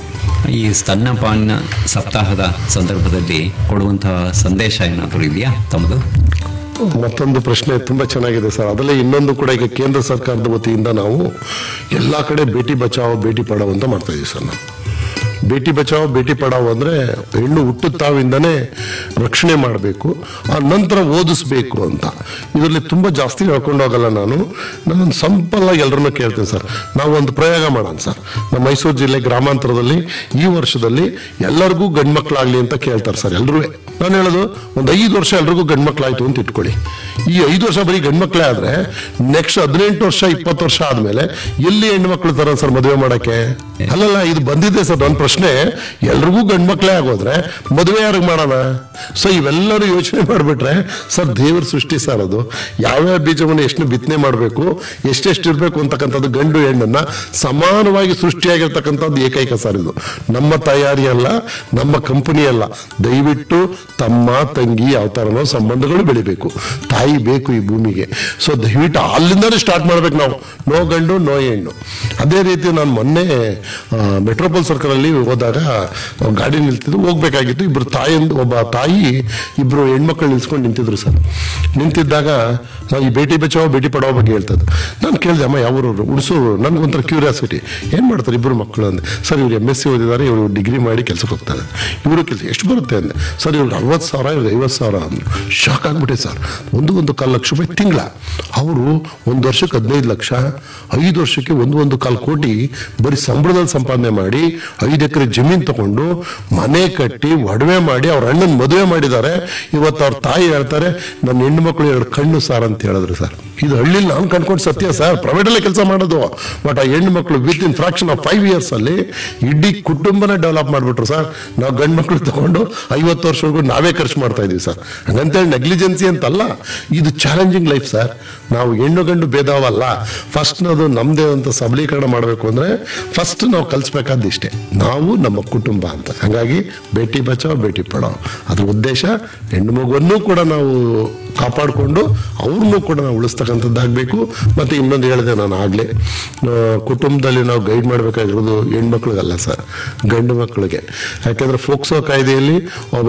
ಈ ಸ್ತನ್ಯಪಾನ ಸಪ್ತಾಹದ ಸಂದರ್ಭದಲ್ಲಿ ಕೊಡುವಂತಹ ಸಂದೇಶ ಏನಾದರೂ ಇದೆಯಾ ತಮ್ಮದು? ಮತ್ತೊಂದು ಪ್ರಶ್ನೆ ತುಂಬಾ ಚೆನ್ನಾಗಿದೆ ಸರ್. ಅದರಲ್ಲೇ ಇನ್ನೊಂದು ಕೂಡ, ಈಗ ಕೇಂದ್ರ ಸರ್ಕಾರದ ವತಿಯಿಂದ ನಾವು ಎಲ್ಲಾ ಕಡೆ ಬೇಟಿ ಬಚಾವೋ ಬೇಟಿ ಪಡಾವೋ ಅಂತ ಮಾಡ್ತಾ ಇದೀವಿ ಸರ್. ನಾವು ಬೇಟಿ ಬಚಾವೋ ಬೇಟಿ ಪಡಾವೋ ಅಂದ್ರೆ ಹೆಣ್ಣು ಹುಟ್ಟುತ್ತಾವಿಂದನೇ ರಕ್ಷಣೆ ಮಾಡಬೇಕು, ಆ ನಂತರ ಓದಿಸ್ಬೇಕು ಅಂತ. ಇದರಲ್ಲಿ ತುಂಬಾ ಜಾಸ್ತಿ ಹೇಳ್ಕೊಂಡು ಹೋಗಲ್ಲ ನಾನು ಸಂಪಲ್ ಆಗಿ ಎಲ್ಲರನ್ನೂ ಕೇಳ್ತೇನೆ ಸರ್. ನಾವು ಒಂದು ಪ್ರಯೋಗ ಮಾಡೋಣ ಸರ್. ನಮ್ಮ ಮೈಸೂರು ಜಿಲ್ಲೆ ಗ್ರಾಮಾಂತರದಲ್ಲಿ ಈ ವರ್ಷದಲ್ಲಿ ಎಲ್ಲರಿಗೂ ಗಂಡು ಮಕ್ಕಳಾಗ್ಲಿ ಅಂತ ಕೇಳ್ತಾರೆ ಸರ್ ಎಲ್ಲರೂ. ನಾನು ಹೇಳೋದು, ಒಂದು 5 ವರ್ಷ ಎಲ್ರಿಗೂ ಗಂಡು ಮಕ್ಕಳಾಯ್ತು ಅಂತ ಇಟ್ಕೊಳ್ಳಿ. ಈ 5 ವರ್ಷ ಬರೀ ಗಂಡು ಮಕ್ಕಳೇ ಆದ್ರೆ ನೆಕ್ಸ್ಟ್ 18 ವರ್ಷ 20 ವರ್ಷ ಆದ್ಮೇಲೆ ಎಲ್ಲಿ ಹೆಣ್ಣು ಮಕ್ಕಳು ತರ ಸರ್ ಮದುವೆ ಮಾಡಕ್ಕೆ? ಅಲ್ಲಲ್ಲ, ಇದು ಬಂದಿದೆ ಸರ್ ನನ್ನ ಪ್ರಶ್ನೆ. ಎಲ್ರಿಗೂ ಗಂಡು ಮಕ್ಕಳೇ ಆಗೋದ್ರೆ ಮದುವೆ ಯಾರಿಗೆ ಮಾಡೋಣ? ಸೊ ಇವೆಲ್ಲರೂ ಯೋಚನೆ ಮಾಡ್ಬಿಟ್ರೆ ಸರ್, ದೇವ್ರ ಸೃಷ್ಟಿ ಸರ್ ಅದು. ಯಾವ್ಯಾವ ಬೀಜವನ್ನು ಎಷ್ಟು ಬಿತ್ತನೆ ಮಾಡಬೇಕು, ಎಷ್ಟೆಷ್ಟು ಇರ್ಬೇಕು ಅಂತಕ್ಕಂಥದ್ದು ಗಂಡು ಹೆಣ್ಣನ್ನ ಸಮಾನವಾಗಿ ಸೃಷ್ಟಿಯಾಗಿರ್ತಕ್ಕಂಥದ್ದು ಏಕೈಕ ಸರ್ ಇದು. ನಮ್ಮ ತಯಾರಿ ಅಲ್ಲ, ನಮ್ಮ ಕಂಪನಿ ಅಲ್ಲ. ದಯವಿಟ್ಟು ತಮ್ಮ ತಂಗಿ ಯಾವ ತರನೋ ಸಂಬಂಧಗಳು ಬೆಳಿಬೇಕು. ತಾಯಿ ಬೇಕು ಈ ಭೂಮಿಗೆ. ಸೊ ದಯವಿಟ್ಟು ಅಲ್ಲಿಂದಾನೇ ಸ್ಟಾರ್ಟ್ ಮಾಡ್ಬೇಕು ನಾವು. ನೋ ಗಂಡು ನೋ ಹೆಣ್ಣು. ಅದೇ ರೀತಿ ನಾನು ಮೊನ್ನೆ ಮೆಟ್ರೋಪಾಲ್ ಸರ್ಕಲ್ ಅಲ್ಲಿ ಹೋದಾಗ ಗಾಡಿ ನಿಲ್ತಿದ್ದು, ಹೋಗ್ಬೇಕಾಗಿತ್ತು. ಒಬ್ಬ ತಾಯಿ ಇಬ್ರು ಹೆಣ್ಮಕ್ಳು ನಿಲ್ಸ್ಕೊಂಡು ನಿಂತಿದ್ರು ಸರ್. ನಿಂತಿದ್ದಾಗ ನಾವು ಈ ಬೇಟಿ ಬಚಾವೋ ಬೇಟಿ ಪಡಾವೋ ಬಗ್ಗೆ ಹೇಳ್ತದ್ದು. ನಾನು ಕೇಳಿದೆ, ಅಮ್ಮ ಯಾವೂರವ್ರು? ಹುಣಸೂರು. ನನ್ಗೊಂಥರ ಕ್ಯೂರಿಯಾಸಿಟಿ, ಏನ್ ಮಾಡ್ತಾರೆ ಇಬ್ರು ಮಕ್ಕಳು ಅಂದೆ. ಸರ್ ಇವ್ರು MSc ಓದಿದ್ದಾರೆ, ಇವರು ಡಿಗ್ರಿ ಮಾಡಿ ಕೆಲಸಕ್ಕೆ ಹೋಗ್ತಾರೆ. ಇವರು ಕೆಲಸ ಎಷ್ಟು ಬರುತ್ತೆ ಅಂದೆ. ಸರ್ ಇವ್ರಿಗೆ 60,000, ಇವ್ರಿಗೆ 50,000 ಅಂದ್ರು. ಶಾಕ್ ಆಗ್ಬಿಟ್ಟೆ ಸರ್. 1.25 ಲಕ್ಷ ರೂಪಾಯಿ ತಿಂಗಳ. ಅವರು 1 ವರ್ಷಕ್ಕೆ 15 ಲಕ್ಷ, 5 ವರ್ಷಕ್ಕೆ 1.25 ಕೋಟಿ ಬರೀ ಸಂಬಳದಲ್ಲಿ ಸಂಪಾದನೆ ಮಾಡಿ 5 ಎಕರೆ ಜಮೀನ್ ತಗೊಂಡು ಮನೆ ಕಟ್ಟಿ ಒಡವೆ ಮಾಡಿ ಅವ್ರ ಅಣ್ಣನ ಮದುವೆ ಮಾಡಿದ್ದಾರೆ. ಇವತ್ತು ಅವ್ರ ತಾಯಿ ಹೇಳ್ತಾರೆ, ನನ್ನ ಹೆಣ್ಣು ಮಕ್ಕಳು 2 ಕಣ್ಣು ಸಾರ್ ಅಂತ ಹೇಳಿದ್ರು ಸರ್. ಇದು ಹಳ್ಳಿಲಿ ನಾನು ಕಂಡ್ಕೊಂಡು ಸತ್ಯ ಸರ್. ಪ್ರೈವೇಟ್ ಅಲ್ಲೇ ಕೆಲಸ ಮಾಡೋದು. ಬಟ್ ಆ ಹೆಣ್ಣು ಮಕ್ಕಳು with in fraction of 5 years ಅಲ್ಲಿ ಇಡೀ ಕುಟುಂಬನ ಡೆವಲಪ್ ಮಾಡ್ಬಿಟ್ರು ಸರ್. ನಾವು ಗಂಡು ಮಕ್ಕಳು ತಗೊಂಡು 50 ವರ್ಷವರೆಗೂ ನಾವೇ ಖರ್ಚು ಮಾಡ್ತಾ ಇದೀವಿ ಸರ್. ಹಂಗಂತೇಳಿ ನೆಗ್ಲಿಜೆನ್ಸಿ ಅಂತಲ್ಲ, ಇದು ಚಾಲೆಂಜಿಂಗ್ ಲೈಫ್ ಸರ್. ನಾವು ಹೆಣ್ಣು ಗಂಡು ಭೇದವಲ್ಲ. ಫಸ್ಟ್ ಅದು ನಮ್ದೇ ಅಂತ ಸಬಲೀಕರಣ ಮಾಡಬೇಕು ಅಂದ್ರೆ ಫಸ್ಟ್ ನಾವು ಕಲಿಸ್ಬೇಕಾದ ಇಷ್ಟೇ, ನಾವು ನಮ್ಮ ಕುಟುಂಬ ಅಂತ. ಹಾಗಾಗಿ ಬೇಟಿ ಬಚಾವ್ ಬೇಟಿ ಪಡಾವ್ ಅದ್ರ ಉದ್ದೇಶ ಹೆಣ್ಣು ಮಗುವನ್ನು ಕೂಡ ನಾವು ಕಾಪಾಡಿಕೊಂಡು ಅವ್ರನ್ನೂ ಕೂಡ ನಾವು ಉಳಿಸ್ತಕ್ಕಂಥದ್ದಾಗಬೇಕು. ಮತ್ತೆ ಇನ್ನೊಂದು ಹೇಳಿದೆ ನಾನು ಆಗ್ಲೇ, ಕುಟುಂಬದಲ್ಲಿ ನಾವು ಗೈಡ್ ಮಾಡಬೇಕಾಗಿರೋದು ಹೆಣ್ಮಕ್ಳಿಗಲ್ಲ ಸರ್, ಗಂಡು ಮಕ್ಕಳಿಗೆ. ಯಾಕೆಂದ್ರೆ ಫೋಕ್ಸೋ ಕಾಯ್ದೆಯಲ್ಲಿ ಒಬ್ಬ ಹೆಣ್ಮಗುನ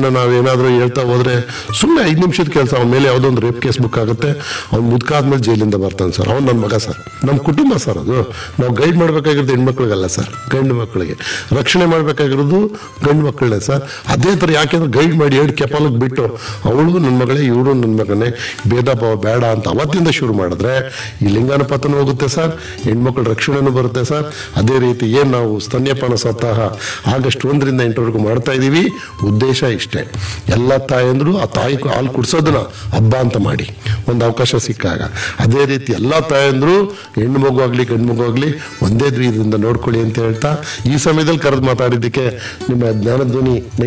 ಮಗನ ನಾವೇನಾದ್ರೂ ಹೇಳ್ತಾ ಹೋದ್ರೆ ಸುಮ್ಮನೆ 5 ನಿಮಿಷದ ಕೆಲಸ, ಅವನ ಮೇಲೆ ಯಾವುದೋ ಒಂದು ರೇಪ್ ಕೇಸ್ ಬುಕ್ ಆಗುತ್ತೆ, ಅವ್ನು ಮುದ್ಕಾದ್ಮೇಲೆ ಜೈಲಿಂದ ಬರ್ತಾನೆ ಸರ್. ಅವ್ನು ನನ್ನ ಮಗ ಸರ್, ನಮ್ಮ ಕುಟುಂಬ ಸರ್. ಅದು ನಾವು ಗೈಡ್ ಮಾಡ್ಬೇಕಾಗಿರೋದು ಹೆಣ್ಮಕ್ಳಿಗಲ್ಲ ಸರ್, ಗಂಡು ಮಕ್ಕಳಿಗೆ ರಕ್ಷಣೆ ಮಾಡ್ಬೇಕಾಗಿರೋದು ಗಂಡು ಮಕ್ಕಳೇ ಸರ್. ಅದೇ ತರ ಯಾಕೆಂದ್ರೆ ಗೈಡ್ ಮಾಡಿ ಹೇಳಿ ಕೆಪಾಲಕ್ಕೆ ಬಿಟ್ಟು ಅವಳು ನನ್ನ ಮಗಳೇ ಇವರು ನನ್ನ ಮಗನೇ, ಭೇದ ಭಾವ ಬೇಡ ಅಂತ ಅವತ್ತಿಂದ ಶುರು ಮಾಡಿದ್ರೆ ಈ ಲಿಂಗಾನುಪಾತನೂ ಹೋಗುತ್ತೆ ಸರ್, ಹೆಣ್ಮಕ್ಳ ರಕ್ಷಣೆನೂ ಬರುತ್ತೆ ಸರ್. ಅದೇ ರೀತಿ ಏನ್ ನಾವು ಸ್ತನ್ಯಪಾನ ಸಪ್ತಾಹ ಆಗಸ್ಟ್ 1 ರಿಂದ 8 ಮಾಡ್ತಾ ಇದೀವಿ. ಉದ್ದೇಶ ಇಷ್ಟೇ, ಎಲ್ಲ ತಾಯಂದ್ರು ಆ ತಾಯಿ ಹಾಲು ಕುಡಿಸೋದನ್ನ ಹಬ್ಬ ಅಂತ ಮಾಡಿ ಒಂದು ಅವಕಾಶ ಸಿಕ್ಕಾಗ, ಅದೇ ರೀತಿ ಎಲ್ಲಾ ತಾಯಂದ್ರು ಹೆಣ್ಣು ಮಗು ಆಗ್ಲಿ ಗಂಡು ಮಗು ಆಗ್ಲಿ ಒಂದೇ ಇದರಿಂದ ನೋಡ್ಕೊಳ್ಳಿ ಅಂತ ಹೇಳ್ತಾ ಈ ಸಮಯದಲ್ಲಿ ಕರೆದು ಮಾತಾಡಿದ್ದಕ್ಕೆ ನಿಮ್ಮ ಜ್ಞಾನಧ್ವನಿ